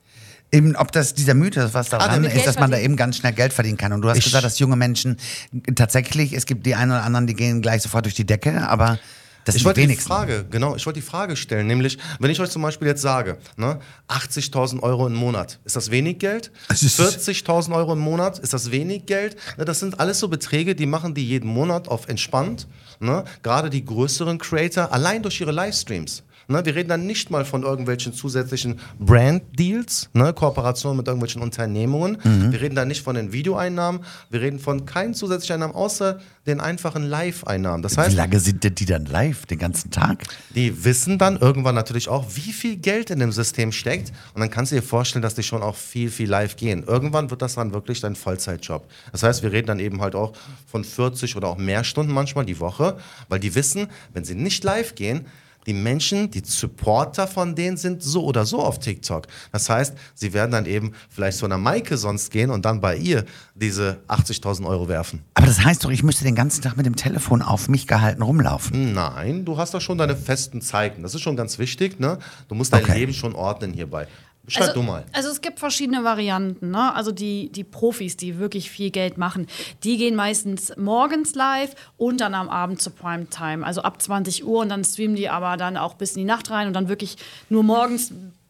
Eben, ob das dieser Mythos, was daran ist, dass man da eben ganz schnell Geld verdienen kann. Und du hast gesagt, dass junge Menschen tatsächlich, es gibt die einen oder anderen, die gehen gleich sofort durch die Decke, aber das sind die wenigsten. Ich wollte die Frage stellen, nämlich, wenn ich euch zum Beispiel jetzt sage, ne, 80.000 Euro im Monat, ist das wenig Geld? 40.000 Euro im Monat, ist das wenig Geld? Ne, das sind alles so Beträge, die machen die jeden Monat auf entspannt. Ne? Gerade die größeren Creator, allein durch ihre Livestreams. Ne, wir reden dann nicht mal von irgendwelchen zusätzlichen Brand-Deals, ne, Kooperationen mit irgendwelchen Unternehmungen. Wir reden dann nicht von den Videoeinnahmen. Wir reden von keinen zusätzlichen Einnahmen, außer den einfachen Live-Einnahmen. Das heißt, wie lange sind denn die dann live? Den ganzen Tag? Die wissen dann irgendwann natürlich auch, wie viel Geld in dem System steckt. Und dann kannst du dir vorstellen, dass die schon auch viel live gehen. Irgendwann wird das dann wirklich dein Vollzeitjob. Das heißt, wir reden dann eben halt auch von 40 oder auch mehr Stunden manchmal die Woche, weil die wissen, wenn sie nicht live gehen, die Menschen, die Supporter von denen sind so oder so auf TikTok. Das heißt, sie werden dann eben vielleicht zu einer Maike sonst gehen und dann bei ihr diese 80.000 Euro werfen. Aber das heißt doch, ich müsste den ganzen Tag mit dem Telefon auf mich gehalten rumlaufen. Nein, du hast da schon deine festen Zeiten. Das ist schon ganz wichtig, ne? Du musst dein Leben schon ordnen hierbei. Schreib du mal. Also es gibt verschiedene Varianten. Ne? Also die Profis, die wirklich viel Geld machen, die gehen meistens morgens live und dann am Abend zur Primetime. Also ab 20 Uhr und dann streamen die aber dann auch bis in die Nacht rein und dann wirklich nur morgens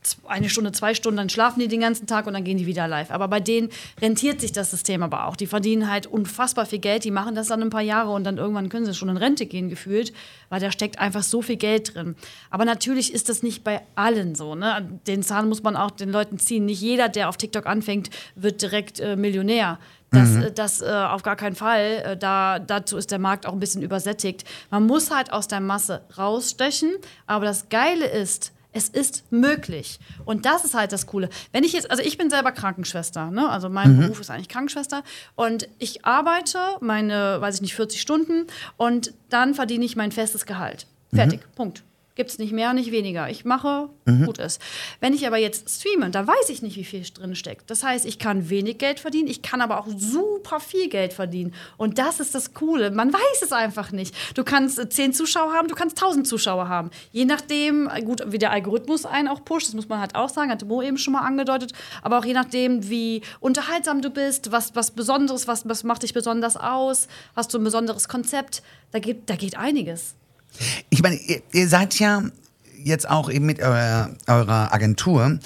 1 Stunde, 2 Stunden, dann schlafen die den ganzen Tag und dann gehen die wieder live. Aber bei denen rentiert sich das System aber auch. Die verdienen halt unfassbar viel Geld, die machen das dann ein paar Jahre und dann irgendwann können sie schon in Rente gehen gefühlt, weil da steckt einfach so viel Geld drin. Aber natürlich ist das nicht bei allen so. Ne? Den Zahn muss man auch den Leuten ziehen. Nicht jeder, der auf TikTok anfängt, wird direkt Millionär. Das auf gar keinen Fall. Dazu ist der Markt auch ein bisschen übersättigt. Man muss halt aus der Masse rausstechen. Aber das Geile ist, es ist möglich. Und das ist halt das Coole. Wenn ich jetzt, also ich bin selber Krankenschwester, ne? Also mein Beruf ist eigentlich Krankenschwester. Und ich arbeite meine, 40 Stunden und dann verdiene ich mein festes Gehalt. Fertig, Punkt. Gibt es nicht mehr, nicht weniger. Ich mache, gut ist. Wenn ich aber jetzt streame, da weiß ich nicht, wie viel drin steckt. Das heißt, ich kann wenig Geld verdienen, ich kann aber auch super viel Geld verdienen. Und das ist das Coole. Man weiß es einfach nicht. Du kannst 10 Zuschauer haben, du kannst 1000 Zuschauer haben. Je nachdem, gut, wie der Algorithmus einen auch pusht, das muss man halt auch sagen, hat Mo eben schon mal angedeutet. Aber auch je nachdem, wie unterhaltsam du bist, was Besonderes, was macht dich besonders aus, hast du ein besonderes Konzept, da geht einiges. Ich meine, ihr seid ja jetzt auch eben mit eurer Agentur,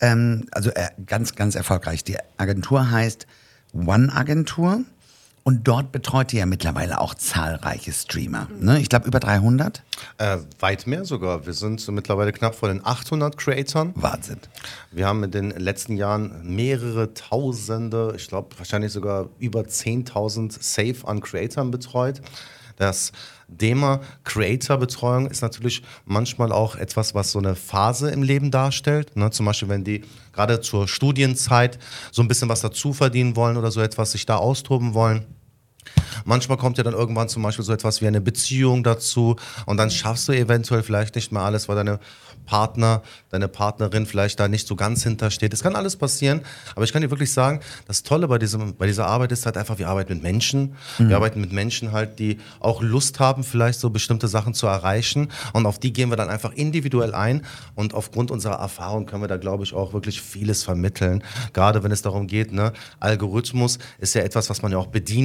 ganz, ganz erfolgreich. Die Agentur heißt One Agentur und dort betreut ihr ja mittlerweile auch zahlreiche Streamer. Ne? Ich glaube über 300? Weit mehr sogar. Wir sind mittlerweile knapp vor den 800 Creatoren. Wahnsinn. Wir haben in den letzten Jahren mehrere Tausende, ich glaube wahrscheinlich sogar über 10.000 Safe an Creatoren betreut. Das Thema Creator-Betreuung ist natürlich manchmal auch etwas, was so eine Phase im Leben darstellt. Ne? Zum Beispiel, wenn die gerade zur Studienzeit so ein bisschen was dazu verdienen wollen oder so etwas, sich da austoben wollen. Manchmal kommt ja dann irgendwann zum Beispiel so etwas wie eine Beziehung dazu und dann schaffst du eventuell vielleicht nicht mehr alles, weil deine Partnerin vielleicht da nicht so ganz hintersteht. Das kann alles passieren, aber ich kann dir wirklich sagen, das Tolle bei dieser Arbeit ist halt einfach, wir arbeiten mit Menschen. Wir arbeiten mit Menschen halt, die auch Lust haben, vielleicht so bestimmte Sachen zu erreichen und auf die gehen wir dann einfach individuell ein und aufgrund unserer Erfahrung können wir da, glaube ich, auch wirklich vieles vermitteln. Gerade wenn es darum geht, ne, Algorithmus ist ja etwas, was man ja auch bedienen kann,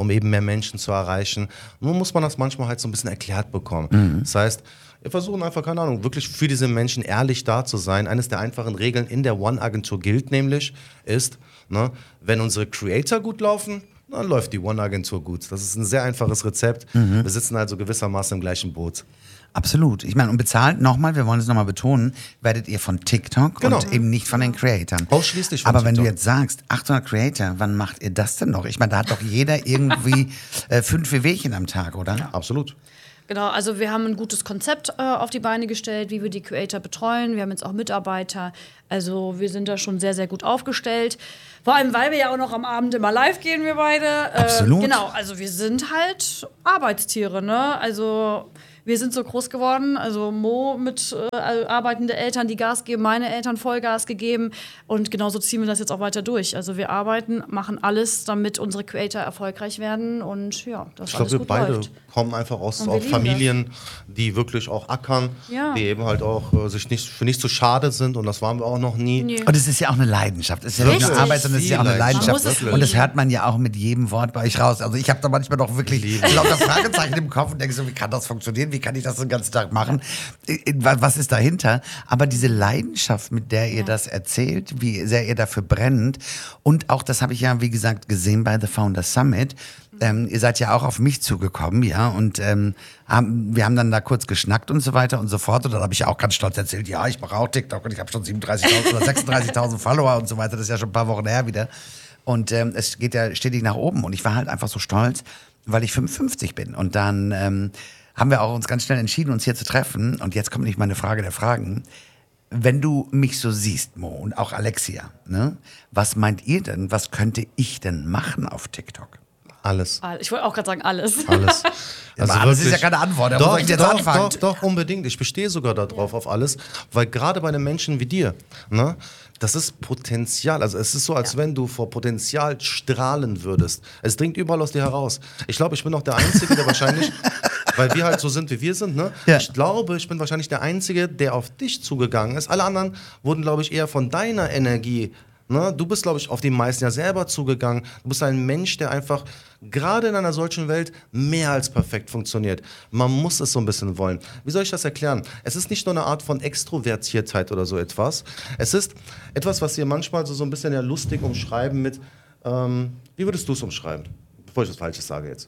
um eben mehr Menschen zu erreichen. Nur muss man das manchmal halt so ein bisschen erklärt bekommen. Das heißt, wir versuchen einfach, keine Ahnung, wirklich für diese Menschen ehrlich da zu sein. Eines der einfachen Regeln in der One-Agentur gilt nämlich, ist, ne, wenn unsere Creator gut laufen, dann läuft die One-Agentur gut. Das ist ein sehr einfaches Rezept. Wir sitzen also gewissermaßen im gleichen Boot. Absolut. Ich meine, und bezahlt nochmal, wir wollen es nochmal betonen, werdet ihr von TikTok und eben nicht von den Creatoren. Ausschließlich von Aber TikTok. wenn du jetzt sagst, 800 Creator, wann macht ihr das denn noch? Ich meine, da hat doch jeder irgendwie 5 Wehwehchen am Tag, oder? Ja, absolut. Genau, also wir haben ein gutes Konzept auf die Beine gestellt, wie wir die Creator betreuen. Wir haben jetzt auch Mitarbeiter. Also wir sind da schon sehr, sehr gut aufgestellt. Vor allem, weil wir ja auch noch am Abend immer live gehen, wir beide. Absolut. Genau, also wir sind halt Arbeitstiere, ne? Also wir sind so groß geworden, also Mo mit arbeitende Eltern, die Gas geben, meine Eltern Vollgas gegeben und genauso ziehen wir das jetzt auch weiter durch. Also wir arbeiten, machen alles, damit unsere Creator erfolgreich werden und ja, das alles gut läuft. Ich glaube, wir beide kommen einfach aus Familien, die wirklich auch ackern, die eben halt auch sich für nicht zu schade sind und das waren wir auch noch nie. Nee. Und es ist ja auch eine Leidenschaft. Es ist ja nicht nur Arbeit, sondern es ist ja auch eine Leidenschaft. Und das hört man ja auch mit jedem Wort bei euch raus. Also ich habe da manchmal doch wirklich lauter Fragezeichen im Kopf und denke so, wie kann das funktionieren? Wie kann ich das den ganzen Tag machen? Was ist dahinter? Aber diese Leidenschaft, mit der ihr das erzählt, wie sehr ihr dafür brennt und auch, das habe ich ja, wie gesagt, gesehen bei The Founder Summit, ihr seid ja auch auf mich zugekommen, ja, und wir haben dann da kurz geschnackt und so weiter und so fort und dann habe ich ja auch ganz stolz erzählt, ja, ich mache auch TikTok und ich habe schon 37.000 oder 36.000 Follower und so weiter, das ist ja schon ein paar Wochen her wieder und es geht ja stetig nach oben und ich war halt einfach so stolz, weil ich 55 bin und dann haben wir auch uns ganz schnell entschieden, uns hier zu treffen und jetzt kommt nicht meine Frage der Fragen. Wenn du mich so siehst, Mo, und auch Alexia, ne, was meint ihr denn, was könnte ich denn machen auf TikTok? Alles. Ich wollte auch gerade sagen, alles. Alles. Also aber alles ist ja keine Antwort. Doch, unbedingt. Ich bestehe sogar darauf, auf alles. Weil gerade bei einem Menschen wie dir, ne, das ist Potenzial. Also es ist so, als wenn du vor Potenzial strahlen würdest. Es dringt überall aus dir heraus. Ich glaube, ich bin auch der Einzige, der wahrscheinlich, weil wir halt so sind, wie wir sind, ne? Ja. Ich glaube, ich bin wahrscheinlich der Einzige, der auf dich zugegangen ist. Alle anderen wurden, glaube ich, eher von deiner Energie. Ne? Du bist, glaube ich, auf die meisten ja selber zugegangen. Du bist ein Mensch, der einfach gerade in einer solchen Welt mehr als perfekt funktioniert. Man muss es so ein bisschen wollen. Wie soll ich das erklären? Es ist nicht nur eine Art von Extrovertiertheit oder so etwas. Es ist etwas, was wir manchmal so ein bisschen ja lustig umschreiben mit, wie würdest du es umschreiben? Bevor ich was Falsches sage jetzt.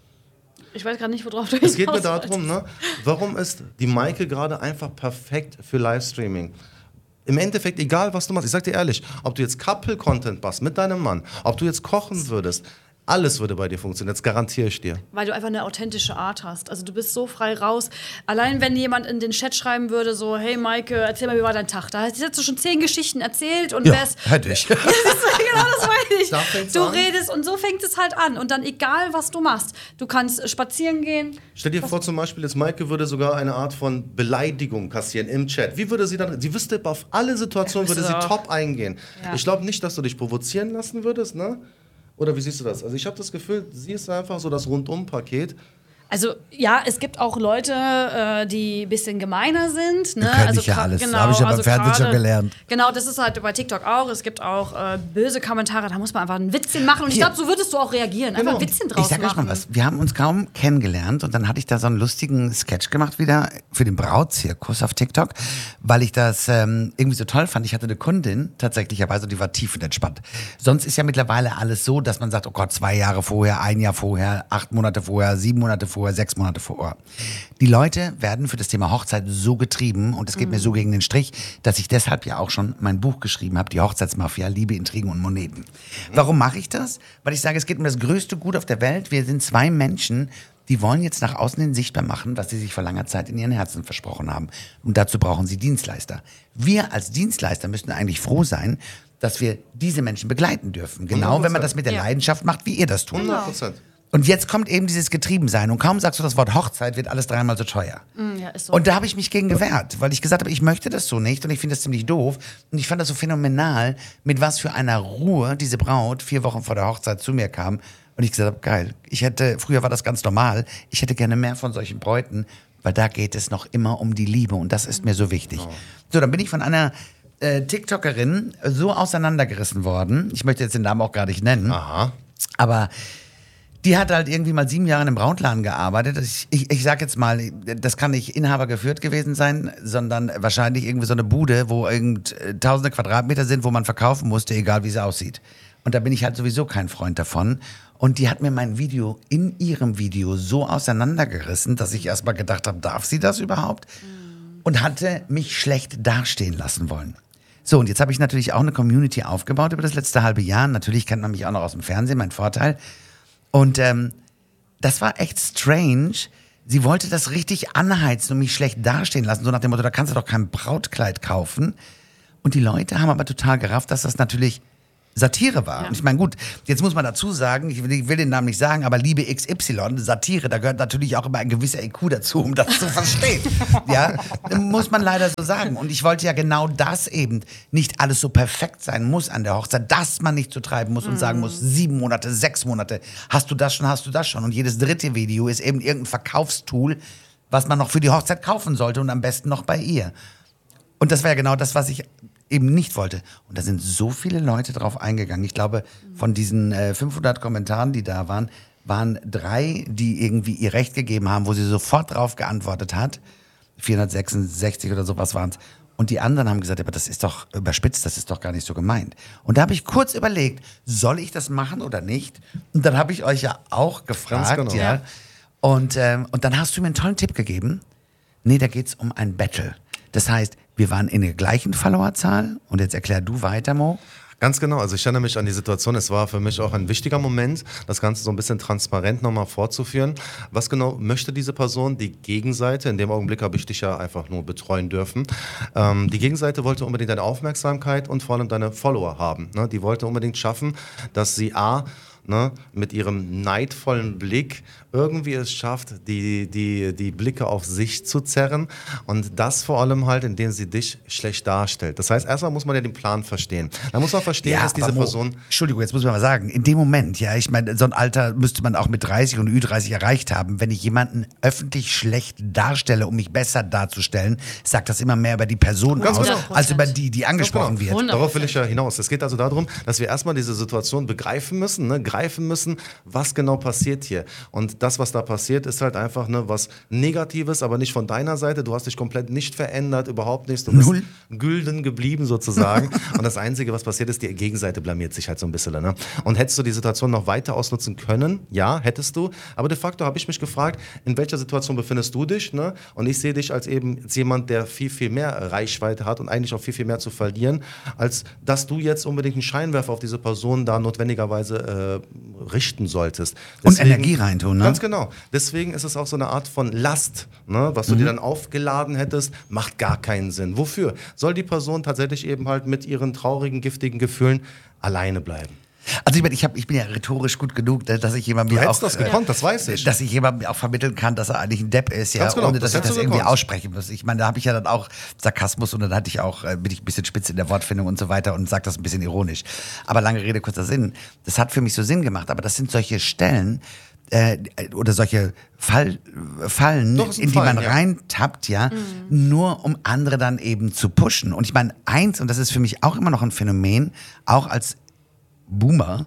Ich weiß gerade nicht, worauf du hinaus. Es geht mir darum, ne? Warum ist die Maike gerade einfach perfekt für Livestreaming? Im Endeffekt, egal was du machst, ich sag dir ehrlich, ob du jetzt Couple-Content machst mit deinem Mann, ob du jetzt kochen würdest, alles würde bei dir funktionieren, das garantiere ich dir. Weil du einfach eine authentische Art hast. Also du bist so frei raus. Allein wenn jemand in den Chat schreiben würde, so, hey Maike, erzähl mal, wie war dein Tag? Da hättest du schon 10 Geschichten erzählt und hätte ich. Ja, genau, das meine ich. Du redest und so fängt es halt an. Und dann egal, was du machst. Du kannst spazieren gehen. Stell dir vor zum Beispiel, jetzt Maike würde sogar eine Art von Beleidigung kassieren im Chat. Wie würde sie dann, sie wüsste, auf alle Situationen würde sie top eingehen. Ja. Ich glaube nicht, dass du dich provozieren lassen würdest, ne? Oder wie siehst du das? Also ich habe das Gefühl, sie ist einfach so das Rundum-Paket. Also ja, es gibt auch Leute, die ein bisschen gemeiner sind. Ne? Also ja alles. Genau, das habe ich ja beim Fernsehen schon gelernt. Genau, das ist halt bei TikTok auch. Es gibt auch böse Kommentare, da muss man einfach ein Witzchen machen. Und ich glaube, so würdest du auch reagieren. Einfach ein Witzchen draus machen. Ich sag euch mal was, wir haben uns kaum kennengelernt und dann hatte ich da so einen lustigen Sketch gemacht wieder für den Brautzirkus auf TikTok, weil ich das irgendwie so toll fand. Ich hatte eine Kundin tatsächlicherweise, die war tiefenentspannt. Sonst ist ja mittlerweile alles so, dass man sagt, oh Gott, 2 Jahre vorher, 1 Jahr vorher, 8 Monate vorher, 7 Monate vorher, 6 Monate vorher. Die Leute werden für das Thema Hochzeit so getrieben und es geht mir so gegen den Strich, dass ich deshalb ja auch schon mein Buch geschrieben habe, die Hochzeitsmafia, Liebe, Intrigen und Moneten. Warum mache ich das? Weil ich sage, es geht um das größte Gut auf der Welt. Wir sind 2 Menschen, die wollen jetzt nach außen hin sichtbar machen, was sie sich vor langer Zeit in ihren Herzen versprochen haben. Und dazu brauchen sie Dienstleister. Wir als Dienstleister müssten eigentlich froh sein, dass wir diese Menschen begleiten dürfen. Genau, 100%. Wenn man das mit der Leidenschaft macht, wie ihr das tut. 100%. Und jetzt kommt eben dieses Getriebensein und kaum sagst du das Wort Hochzeit, wird alles 3-mal so teuer. Ja, ist so. Und da habe ich mich gegen gewehrt, weil ich gesagt habe, ich möchte das so nicht und ich finde das ziemlich doof. Und ich fand das so phänomenal, mit was für einer Ruhe diese Braut 4 Wochen vor der Hochzeit zu mir kam. Und ich gesagt habe, geil, früher war das ganz normal, ich hätte gerne mehr von solchen Bräuten, weil da geht es noch immer um die Liebe und das ist mir so wichtig. Oh. So, dann bin ich von einer TikTokerin so auseinandergerissen worden, ich möchte jetzt den Namen auch gar nicht nennen, aha. Aber Die hat halt irgendwie mal 7 Jahre im Brautladen gearbeitet. Ich sag jetzt mal, das kann nicht Inhaber geführt gewesen sein, sondern wahrscheinlich irgendwie so eine Bude, wo tausende Quadratmeter sind, wo man verkaufen musste, egal wie sie aussieht. Und da bin ich halt sowieso kein Freund davon. Und die hat mir mein Video in ihrem Video so auseinandergerissen, dass ich erstmal gedacht habe, darf sie das überhaupt? Und hatte mich schlecht dastehen lassen wollen. So, und jetzt habe ich natürlich auch eine Community aufgebaut über das letzte halbe Jahr. Natürlich kennt man mich auch noch aus dem Fernsehen, mein Vorteil. Und das war echt strange. Sie wollte das richtig anheizen und mich schlecht dastehen lassen. So nach dem Motto, da kannst du doch kein Brautkleid kaufen. Und die Leute haben aber total gerafft, dass das natürlich Satire war. Ja. Und ich meine, gut, jetzt muss man dazu sagen, ich will den Namen nicht sagen, aber Liebe XY, Satire, da gehört natürlich auch immer ein gewisser IQ dazu, um das zu verstehen. Ja, muss man leider so sagen. Und ich wollte ja genau das eben, nicht alles so perfekt sein muss an der Hochzeit, dass man nicht so treiben muss und sagen muss, 7 Monate, 6 Monate, hast du das schon. Und jedes dritte Video ist eben irgendein Verkaufstool, was man noch für die Hochzeit kaufen sollte und am besten noch bei ihr. Und das war ja genau das, was ich eben nicht wollte. Und da sind so viele Leute drauf eingegangen. Ich glaube, von diesen 500 Kommentaren, die da waren, waren 3, die irgendwie ihr Recht gegeben haben, wo sie sofort drauf geantwortet hat. 466 oder sowas waren es. Und die anderen haben gesagt, aber das ist doch überspitzt, das ist doch gar nicht so gemeint. Und da habe ich kurz überlegt, soll ich das machen oder nicht? Und dann habe ich euch ja auch gefragt. Ganz genau. Ja. Und dann hast du mir einen tollen Tipp gegeben. Nee, da geht es um ein Battle. Das heißt, wir waren in der gleichen Followerzahl und jetzt erklär du weiter, Mo. Ganz genau, also ich erinnere mich an die Situation, es war für mich auch ein wichtiger Moment, das Ganze so ein bisschen transparent nochmal vorzuführen. Was genau möchte diese Person, die Gegenseite, in dem Augenblick habe ich dich ja einfach nur betreuen dürfen, die Gegenseite wollte unbedingt deine Aufmerksamkeit und vor allem deine Follower haben. Ne? Die wollte unbedingt schaffen, dass sie mit ihrem neidvollen Blick irgendwie es schafft, die Blicke auf sich zu zerren und das vor allem halt, indem sie dich schlecht darstellt. Das heißt, erstmal muss man ja den Plan verstehen. Da muss man verstehen, dass diese Person... Entschuldigung, jetzt muss man mal sagen, in dem Moment, ja, ich meine, so ein Alter müsste man auch mit 30 und Ü30 erreicht haben. Wenn ich jemanden öffentlich schlecht darstelle, um mich besser darzustellen, sagt das immer mehr über die Person aus, als über die angesprochen wird. 100%. Darauf will ich ja hinaus. Es geht also darum, dass wir erstmal diese Situation begreifen müssen, greifen müssen, was genau passiert hier. Und das, was da passiert, ist halt einfach was Negatives, aber nicht von deiner Seite. Du hast dich komplett nicht verändert, überhaupt nichts. Du bist gülden geblieben sozusagen. Und das Einzige, was passiert ist, die Gegenseite blamiert sich halt so ein bisschen. Ne? Und hättest du die Situation noch weiter ausnutzen können? Ja, hättest du. Aber de facto habe ich mich gefragt, in welcher Situation befindest du dich? Ne? Und ich sehe dich als eben jemand, der viel, viel mehr Reichweite hat und eigentlich auch viel, viel mehr zu verlieren, als dass du jetzt unbedingt einen Scheinwerfer auf diese Person da notwendigerweise richten solltest. Deswegen, und Energie reintun, ne? Ganz genau. Deswegen ist es auch so eine Art von Last, was du dir dann aufgeladen hättest, macht gar keinen Sinn. Wofür? Soll die Person tatsächlich eben halt mit ihren traurigen, giftigen Gefühlen alleine bleiben? Also ich bin ja rhetorisch gut genug, dass ich jemandem auch das gekonnt, das weiß ich. Dass ich jemandem auch vermitteln kann, dass er eigentlich ein Depp ist, ja, genau, ohne dass ich das irgendwie aussprechen muss. Ich meine, da habe ich ja dann auch Sarkasmus und dann bin ich ein bisschen spitz in der Wortfindung und so weiter und sage das ein bisschen ironisch. Aber lange Rede, kurzer Sinn. Das hat für mich so Sinn gemacht, aber das sind solche Stellen oder solche Fallen, in die man reintappt, ja, nur um andere dann eben zu pushen. Und ich meine, und das ist für mich auch immer noch ein Phänomen, auch als Boomer,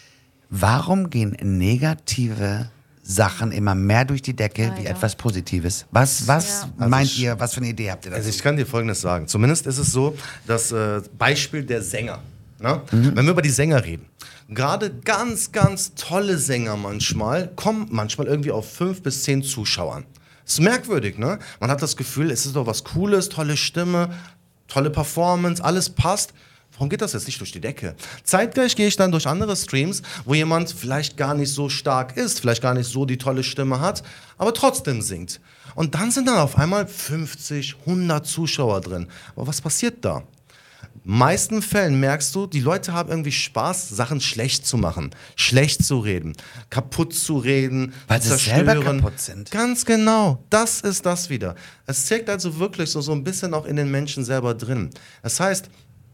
warum gehen negative Sachen immer mehr durch die Decke wie etwas Positives? Was meint ihr, was für eine Idee habt ihr dazu? Also ich kann dir Folgendes sagen. Zumindest ist es so, das Beispiel der Sänger. Ne? Wenn wir über die Sänger reden, gerade ganz, ganz tolle Sänger kommen manchmal irgendwie auf 5 bis 10 Zuschauern. Das ist merkwürdig, ne? Man hat das Gefühl, es ist doch was Cooles, tolle Stimme, tolle Performance, alles passt. Warum geht das jetzt nicht durch die Decke? Zeitgleich gehe ich dann durch andere Streams, wo jemand vielleicht gar nicht so stark ist, vielleicht gar nicht so die tolle Stimme hat, aber trotzdem singt. Und dann sind dann auf einmal 50, 100 Zuschauer drin. Aber was passiert da? In den meisten Fällen merkst du, die Leute haben irgendwie Spaß, Sachen schlecht zu machen, schlecht zu reden, kaputt zu reden, weil sie selber kaputt sind. Ganz genau, das ist das wieder. Es steckt also wirklich so ein bisschen auch in den Menschen selber drin. Das heißt,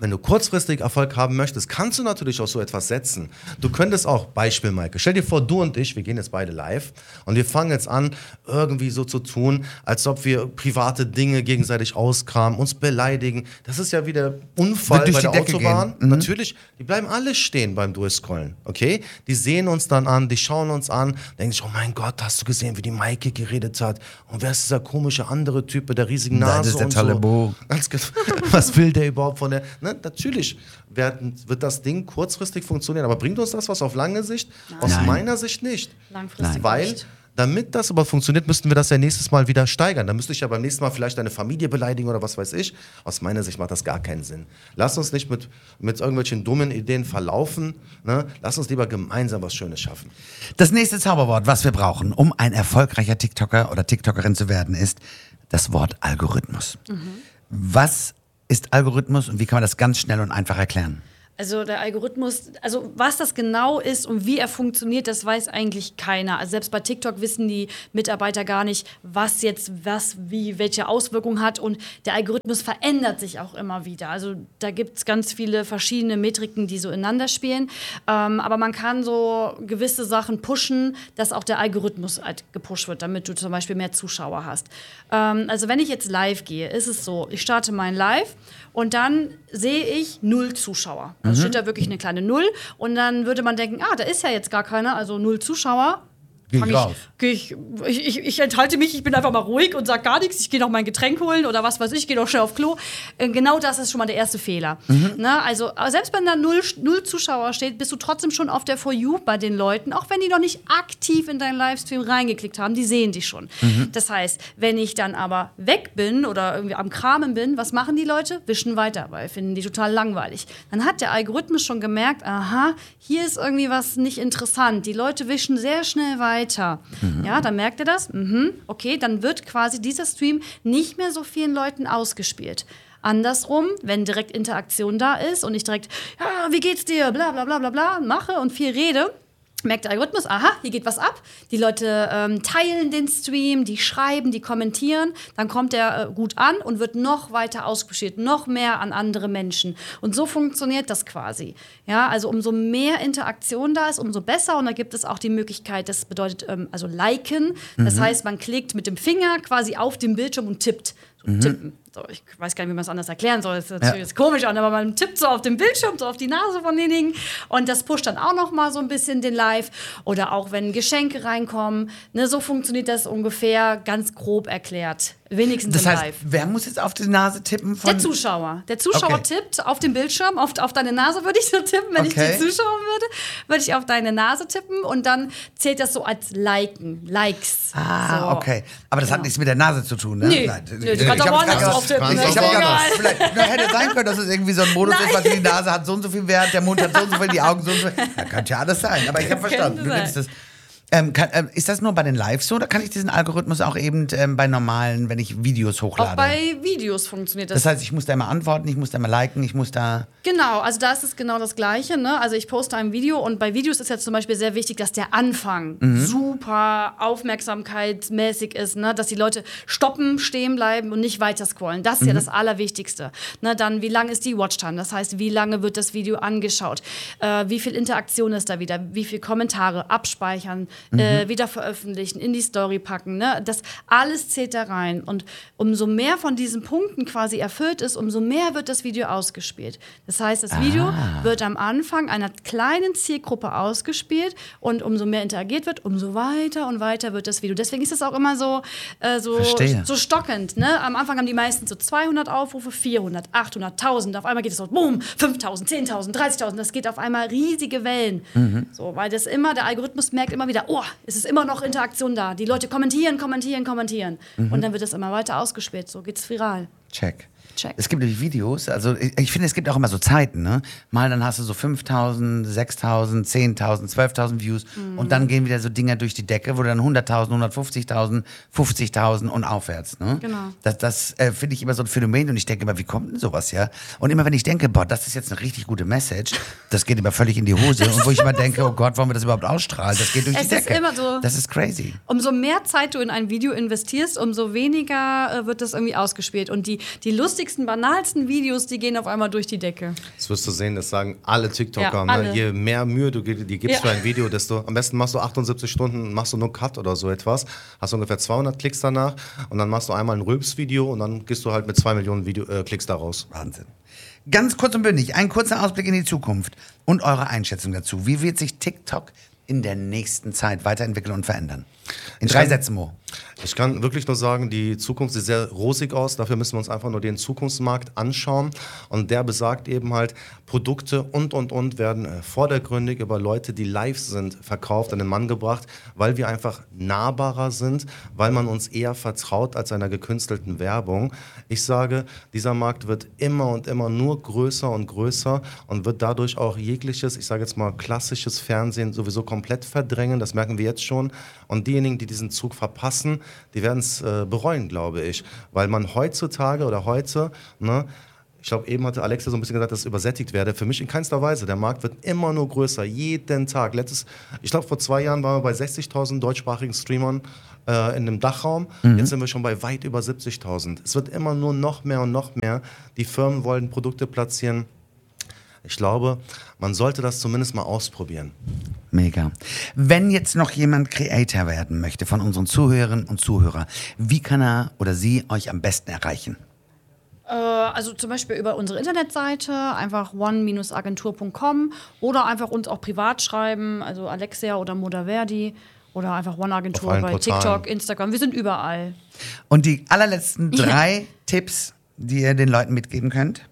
wenn du kurzfristig Erfolg haben möchtest, kannst du natürlich auch so etwas setzen. Du könntest auch, Beispiel Maike, stell dir vor, du und ich, wir gehen jetzt beide live und wir fangen jetzt an, irgendwie so zu tun, als ob wir private Dinge gegenseitig auskramen, uns beleidigen. Das ist ja wieder Unfall bei der Autobahn. Natürlich, die bleiben alle stehen beim Durchscrollen, okay? Die sehen uns dann an, die schauen uns an, denken sich, oh mein Gott, hast du gesehen, wie die Maike geredet hat? Und wer ist dieser komische andere Typ mit der riesigen Nase? Das ist der tolle Bo. Was will der überhaupt von der... Ne? Natürlich wird das Ding kurzfristig funktionieren, aber bringt uns das was auf lange Sicht? Nein. Aus meiner Sicht nicht. Langfristig weil, nicht. Damit das aber funktioniert, müssten wir das ja nächstes Mal wieder steigern. Dann müsste ich ja beim nächsten Mal vielleicht deine Familie beleidigen oder was weiß ich. Aus meiner Sicht macht das gar keinen Sinn. Lass uns nicht mit irgendwelchen dummen Ideen verlaufen. Ne? Lass uns lieber gemeinsam was Schönes schaffen. Das nächste Zauberwort, was wir brauchen, um ein erfolgreicher TikToker oder TikTokerin zu werden, ist das Wort Algorithmus. Was ist Algorithmus und wie kann man das ganz schnell und einfach erklären? Also der Algorithmus, also was das genau ist und wie er funktioniert, das weiß eigentlich keiner. Also selbst bei TikTok wissen die Mitarbeiter gar nicht, was jetzt welche Auswirkungen hat. Und der Algorithmus verändert sich auch immer wieder. Also da gibt es ganz viele verschiedene Metriken, die so ineinander spielen. Aber man kann so gewisse Sachen pushen, dass auch der Algorithmus halt gepusht wird, damit du zum Beispiel mehr Zuschauer hast. Also wenn ich jetzt live gehe, ist es so, ich starte mein Live und dann sehe ich 0 Zuschauer. Also steht da wirklich eine kleine 0 und dann würde man denken, da ist ja jetzt gar keiner, also 0 Zuschauer. Ich enthalte mich, ich bin einfach mal ruhig und sage gar nichts. Ich gehe noch mein Getränk holen oder was weiß ich, gehe noch schnell auf Klo. Genau das ist schon mal der erste Fehler. Ne? Also selbst wenn da 0 Zuschauer steht, bist du trotzdem schon auf der For You bei den Leuten, auch wenn die noch nicht aktiv in deinen Livestream reingeklickt haben, die sehen dich schon. Das heißt, wenn ich dann aber weg bin oder irgendwie am Kramen bin, was machen die Leute? Wischen weiter, weil finden die total langweilig. Dann hat der Algorithmus schon gemerkt, aha, hier ist irgendwie was nicht interessant. Die Leute wischen sehr schnell weiter. Ja, dann merkt ihr das. Okay, dann wird quasi dieser Stream nicht mehr so vielen Leuten ausgespielt. Andersrum, wenn direkt Interaktion da ist und ich direkt, ja, wie geht's dir, bla bla bla bla bla, mache und viel rede, merkt der Algorithmus, aha, hier geht was ab. Die Leute teilen den Stream, die schreiben, die kommentieren. Dann kommt der gut an und wird noch weiter ausgespielt, noch mehr an andere Menschen. Und so funktioniert das quasi. Ja, also umso mehr Interaktion da ist, umso besser. Und da gibt es auch die Möglichkeit, das bedeutet also liken. Das heißt, man klickt mit dem Finger quasi auf den Bildschirm und tippt. Tippen. So, ich weiß gar nicht, wie man es anders erklären soll. Das ist natürlich jetzt komisch an, aber man tippt so auf den Bildschirm, so auf die Nase von denjenigen und das pusht dann auch noch mal so ein bisschen den Live. Oder auch, wenn Geschenke reinkommen. Ne, so funktioniert das ungefähr, ganz grob erklärt. Wenigstens das im heißt, Live. Wer muss jetzt auf die Nase tippen? Der Zuschauer. Der Zuschauer tippt auf den Bildschirm, auf deine Nase würde ich so tippen. Wenn ich die zuschauen würde ich auf deine Nase tippen und dann zählt das so als Likes. So. Okay. Aber das hat nichts mit der Nase zu tun, ne? Nee, du kannst auch woanders drauf tippen. Vielleicht hätte sein können, dass es irgendwie so ein Modus ist, was die Nase hat so und so viel Wert, der Mund hat so und so viel, die Augen so und so viel. Da könnte ja alles sein. Aber ich habe verstanden. Du nimmst das. Ist das nur bei den Lives so oder kann ich diesen Algorithmus auch eben bei normalen, wenn ich Videos hochlade? Auch bei Videos funktioniert das. Das heißt, ich muss da immer antworten, ich muss da immer liken, ich muss da... Genau, also da ist es genau das Gleiche. Ne? Also ich poste ein Video und bei Videos ist jetzt zum Beispiel sehr wichtig, dass der Anfang super aufmerksamkeitsmäßig ist, ne? Dass die Leute stoppen, stehen bleiben und nicht weiter scrollen. Das ist ja das Allerwichtigste. Ne? Dann, wie lang ist die Watchtime? Das heißt, wie lange wird das Video angeschaut? Wie viel Interaktion ist da wieder? Wie viele Kommentare abspeichern? Wieder veröffentlichen, in die Story packen. Ne? Das alles zählt da rein. Und umso mehr von diesen Punkten quasi erfüllt ist, umso mehr wird das Video ausgespielt. Das heißt, das Video wird am Anfang einer kleinen Zielgruppe ausgespielt und umso mehr interagiert wird, umso weiter und weiter wird das Video. Deswegen ist es auch immer so stockend. Ne? Am Anfang haben die meisten so 200 Aufrufe, 400, 800, 1000. Auf einmal geht es so, boom, 5000, 10.000, 30.000. Das geht auf einmal riesige Wellen. So, weil der Algorithmus merkt immer wieder, es ist immer noch Interaktion da. Die Leute kommentieren. Und dann wird das immer weiter ausgespielt. So geht's viral. Check. Es gibt Videos, also ich finde, es gibt auch immer so Zeiten, ne? Mal dann hast du so 5.000, 6.000, 10.000, 12.000 Views und dann gehen wieder so Dinger durch die Decke, wo dann 100.000, 150.000, 50.000 und aufwärts, ne? Genau. Das finde ich immer so ein Phänomen und ich denke immer, wie kommt denn sowas, ja? Und immer wenn ich denke, boah, das ist jetzt eine richtig gute Message, das geht immer völlig in die Hose und wo ich immer denke, oh Gott, wollen wir das überhaupt ausstrahlen? Das geht durch die Decke. Immer so, das ist crazy. Umso mehr Zeit du in ein Video investierst, umso weniger wird das irgendwie ausgespielt und die die lustigsten, banalsten Videos, die gehen auf einmal durch die Decke. Das wirst du sehen, das sagen alle TikToker. Ja, alle. Ne? Je mehr Mühe du die gibst für ein Video, desto am besten machst du 78 Stunden, machst du nur Cut oder so etwas, hast ungefähr 200 Klicks danach und dann machst du einmal ein Rülps-Video und dann gehst du halt mit 2 Millionen Klicks daraus. Wahnsinn. Ganz kurz und bündig, ein kurzer Ausblick in die Zukunft und eure Einschätzung dazu. Wie wird sich TikTok in der nächsten Zeit weiterentwickeln und verändern? In 3 Sätzen, Mo. Ich kann wirklich nur sagen, die Zukunft sieht sehr rosig aus. Dafür müssen wir uns einfach nur den Zukunftsmarkt anschauen. Und der besagt eben halt, Produkte und werden vordergründig über Leute, die live sind, verkauft, an den Mann gebracht, weil wir einfach nahbarer sind, weil man uns eher vertraut als einer gekünstelten Werbung. Ich sage, dieser Markt wird immer und immer nur größer und größer und wird dadurch auch jegliches, ich sage jetzt mal klassisches Fernsehen sowieso komplett verdrängen. Das merken wir jetzt schon. Und diejenigen, die diesen Zug verpassen, die werden es bereuen, glaube ich. Weil man heutzutage oder heute, ne, ich glaube, eben hatte Alexa so ein bisschen gesagt, dass es übersättigt werde. Für mich in keinster Weise. Der Markt wird immer nur größer, jeden Tag. Ich glaube, vor 2 Jahren waren wir bei 60.000 deutschsprachigen Streamern in einem Dachraum. Jetzt sind wir schon bei weit über 70.000. Es wird immer nur noch mehr und noch mehr. Die Firmen wollen Produkte platzieren. Ich glaube, man sollte das zumindest mal ausprobieren. Mega. Wenn jetzt noch jemand Creator werden möchte von unseren Zuhörerinnen und Zuhörern, wie kann er oder sie euch am besten erreichen? Also zum Beispiel über unsere Internetseite, einfach one-agentur.com oder einfach uns auch privat schreiben, also Alexia oder Modaverdi oder einfach One Agentur bei Portalen. TikTok, Instagram, wir sind überall. Und die allerletzten 3 Tipps, die ihr den Leuten mitgeben könnt?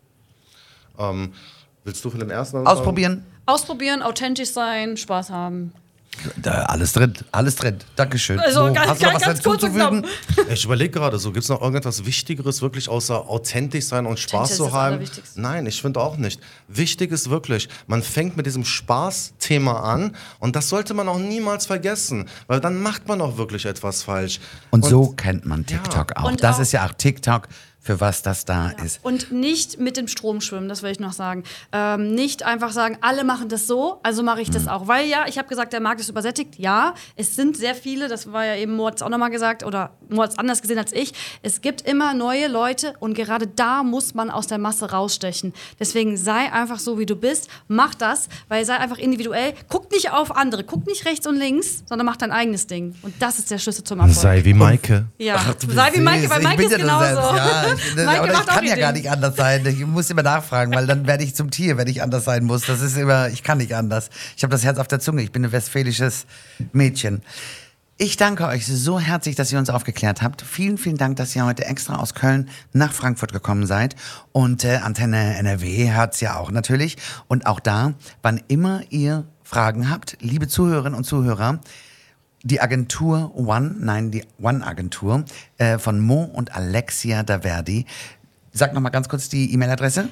Willst du von dem ersten Ausprobieren. Ausprobieren, authentisch sein, Spaß haben. Alles drin. Dankeschön. Also Mo, ganz, hast du noch was ganz kurz und hinzuzufügen? Ich überlege gerade so, gibt es noch irgendetwas Wichtigeres wirklich außer authentisch sein und Spaß Authentisch ist zu das haben? Allerwichtigste. Nein, ich finde auch nicht. Wichtig ist wirklich, man fängt mit diesem Spaßthema an und das sollte man auch niemals vergessen, weil dann macht man auch wirklich etwas falsch. Und so kennt man TikTok Ja. auch. Und Das auch- ist ja auch TikTok, für was das da ist. Und nicht mit dem Strom schwimmen, das will ich noch sagen. Nicht einfach sagen, alle machen das so, also mache ich das auch. Weil ja, ich habe gesagt, der Markt ist übersättigt. Ja, es sind sehr viele, das war ja eben Mo hat es auch nochmal gesagt, oder Mo hat es anders gesehen als ich. Es gibt immer neue Leute und gerade da muss man aus der Masse rausstechen. Deswegen sei einfach so, wie du bist, mach das, weil sei einfach individuell. Guck nicht auf andere, guck nicht rechts und links, sondern mach dein eigenes Ding. Und das ist der Schlüssel zum Erfolg. Sei wie Maike. Ja, Ach, du sei wie bist Maike, süß. weil Ich Maike bin ist ja das genauso. selbst. Ja, Maike aber ich macht auch kann ja ihr gar Ding. nicht anders sein. Ich muss immer nachfragen, weil dann werde ich zum Tier, wenn ich anders sein muss. Das ist immer, ich kann nicht anders. Ich habe das Herz auf der Zunge. Ich bin ein westfälisches Mädchen. Ich danke euch so herzlich, dass ihr uns aufgeklärt habt. Vielen, vielen Dank, dass ihr heute extra aus Köln nach Frankfurt gekommen seid. Und Antenne NRW hört's ja auch natürlich. Und auch da, wann immer ihr Fragen habt, liebe Zuhörerinnen und Zuhörer, die Agentur die One-Agentur von Mo und Alexia Daverdi. Sag noch mal ganz kurz die E-Mail-Adresse.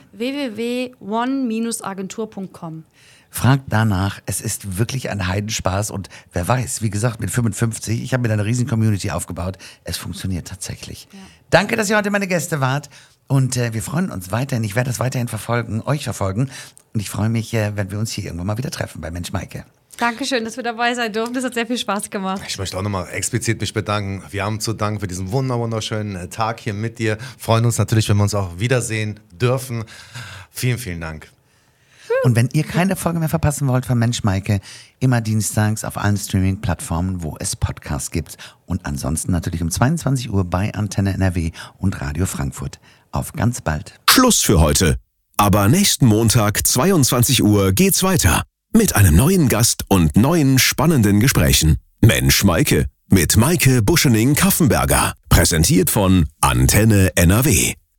www.one-agentur.com. Fragt danach, es ist wirklich ein Heidenspaß und wer weiß, wie gesagt, mit 55, ich habe mir eine riesen Community aufgebaut, es funktioniert tatsächlich. Ja. Danke, dass ihr heute meine Gäste wart und wir freuen uns weiterhin, ich werde das weiterhin euch verfolgen und ich freue mich, wenn wir uns hier irgendwann mal wieder treffen bei Mensch Maike. Dankeschön, dass wir dabei sein durften. Das hat sehr viel Spaß gemacht. Ich möchte auch nochmal explizit mich bedanken. Wir haben zu danken für diesen wunderschönen Tag hier mit dir. Freuen uns natürlich, wenn wir uns auch wiedersehen dürfen. Vielen, vielen Dank. Und wenn ihr keine Folge mehr verpassen wollt von Mensch Maike, immer dienstags auf allen Streaming-Plattformen, wo es Podcasts gibt. Und ansonsten natürlich um 22 Uhr bei Antenne NRW und Radio Frankfurt. Auf ganz bald. Schluss für heute. Aber nächsten Montag, 22 Uhr, geht's weiter. Mit einem neuen Gast und neuen spannenden Gesprächen. Mensch Maike mit Maike Buschening-Kaffenberger. Präsentiert von Antenne NRW.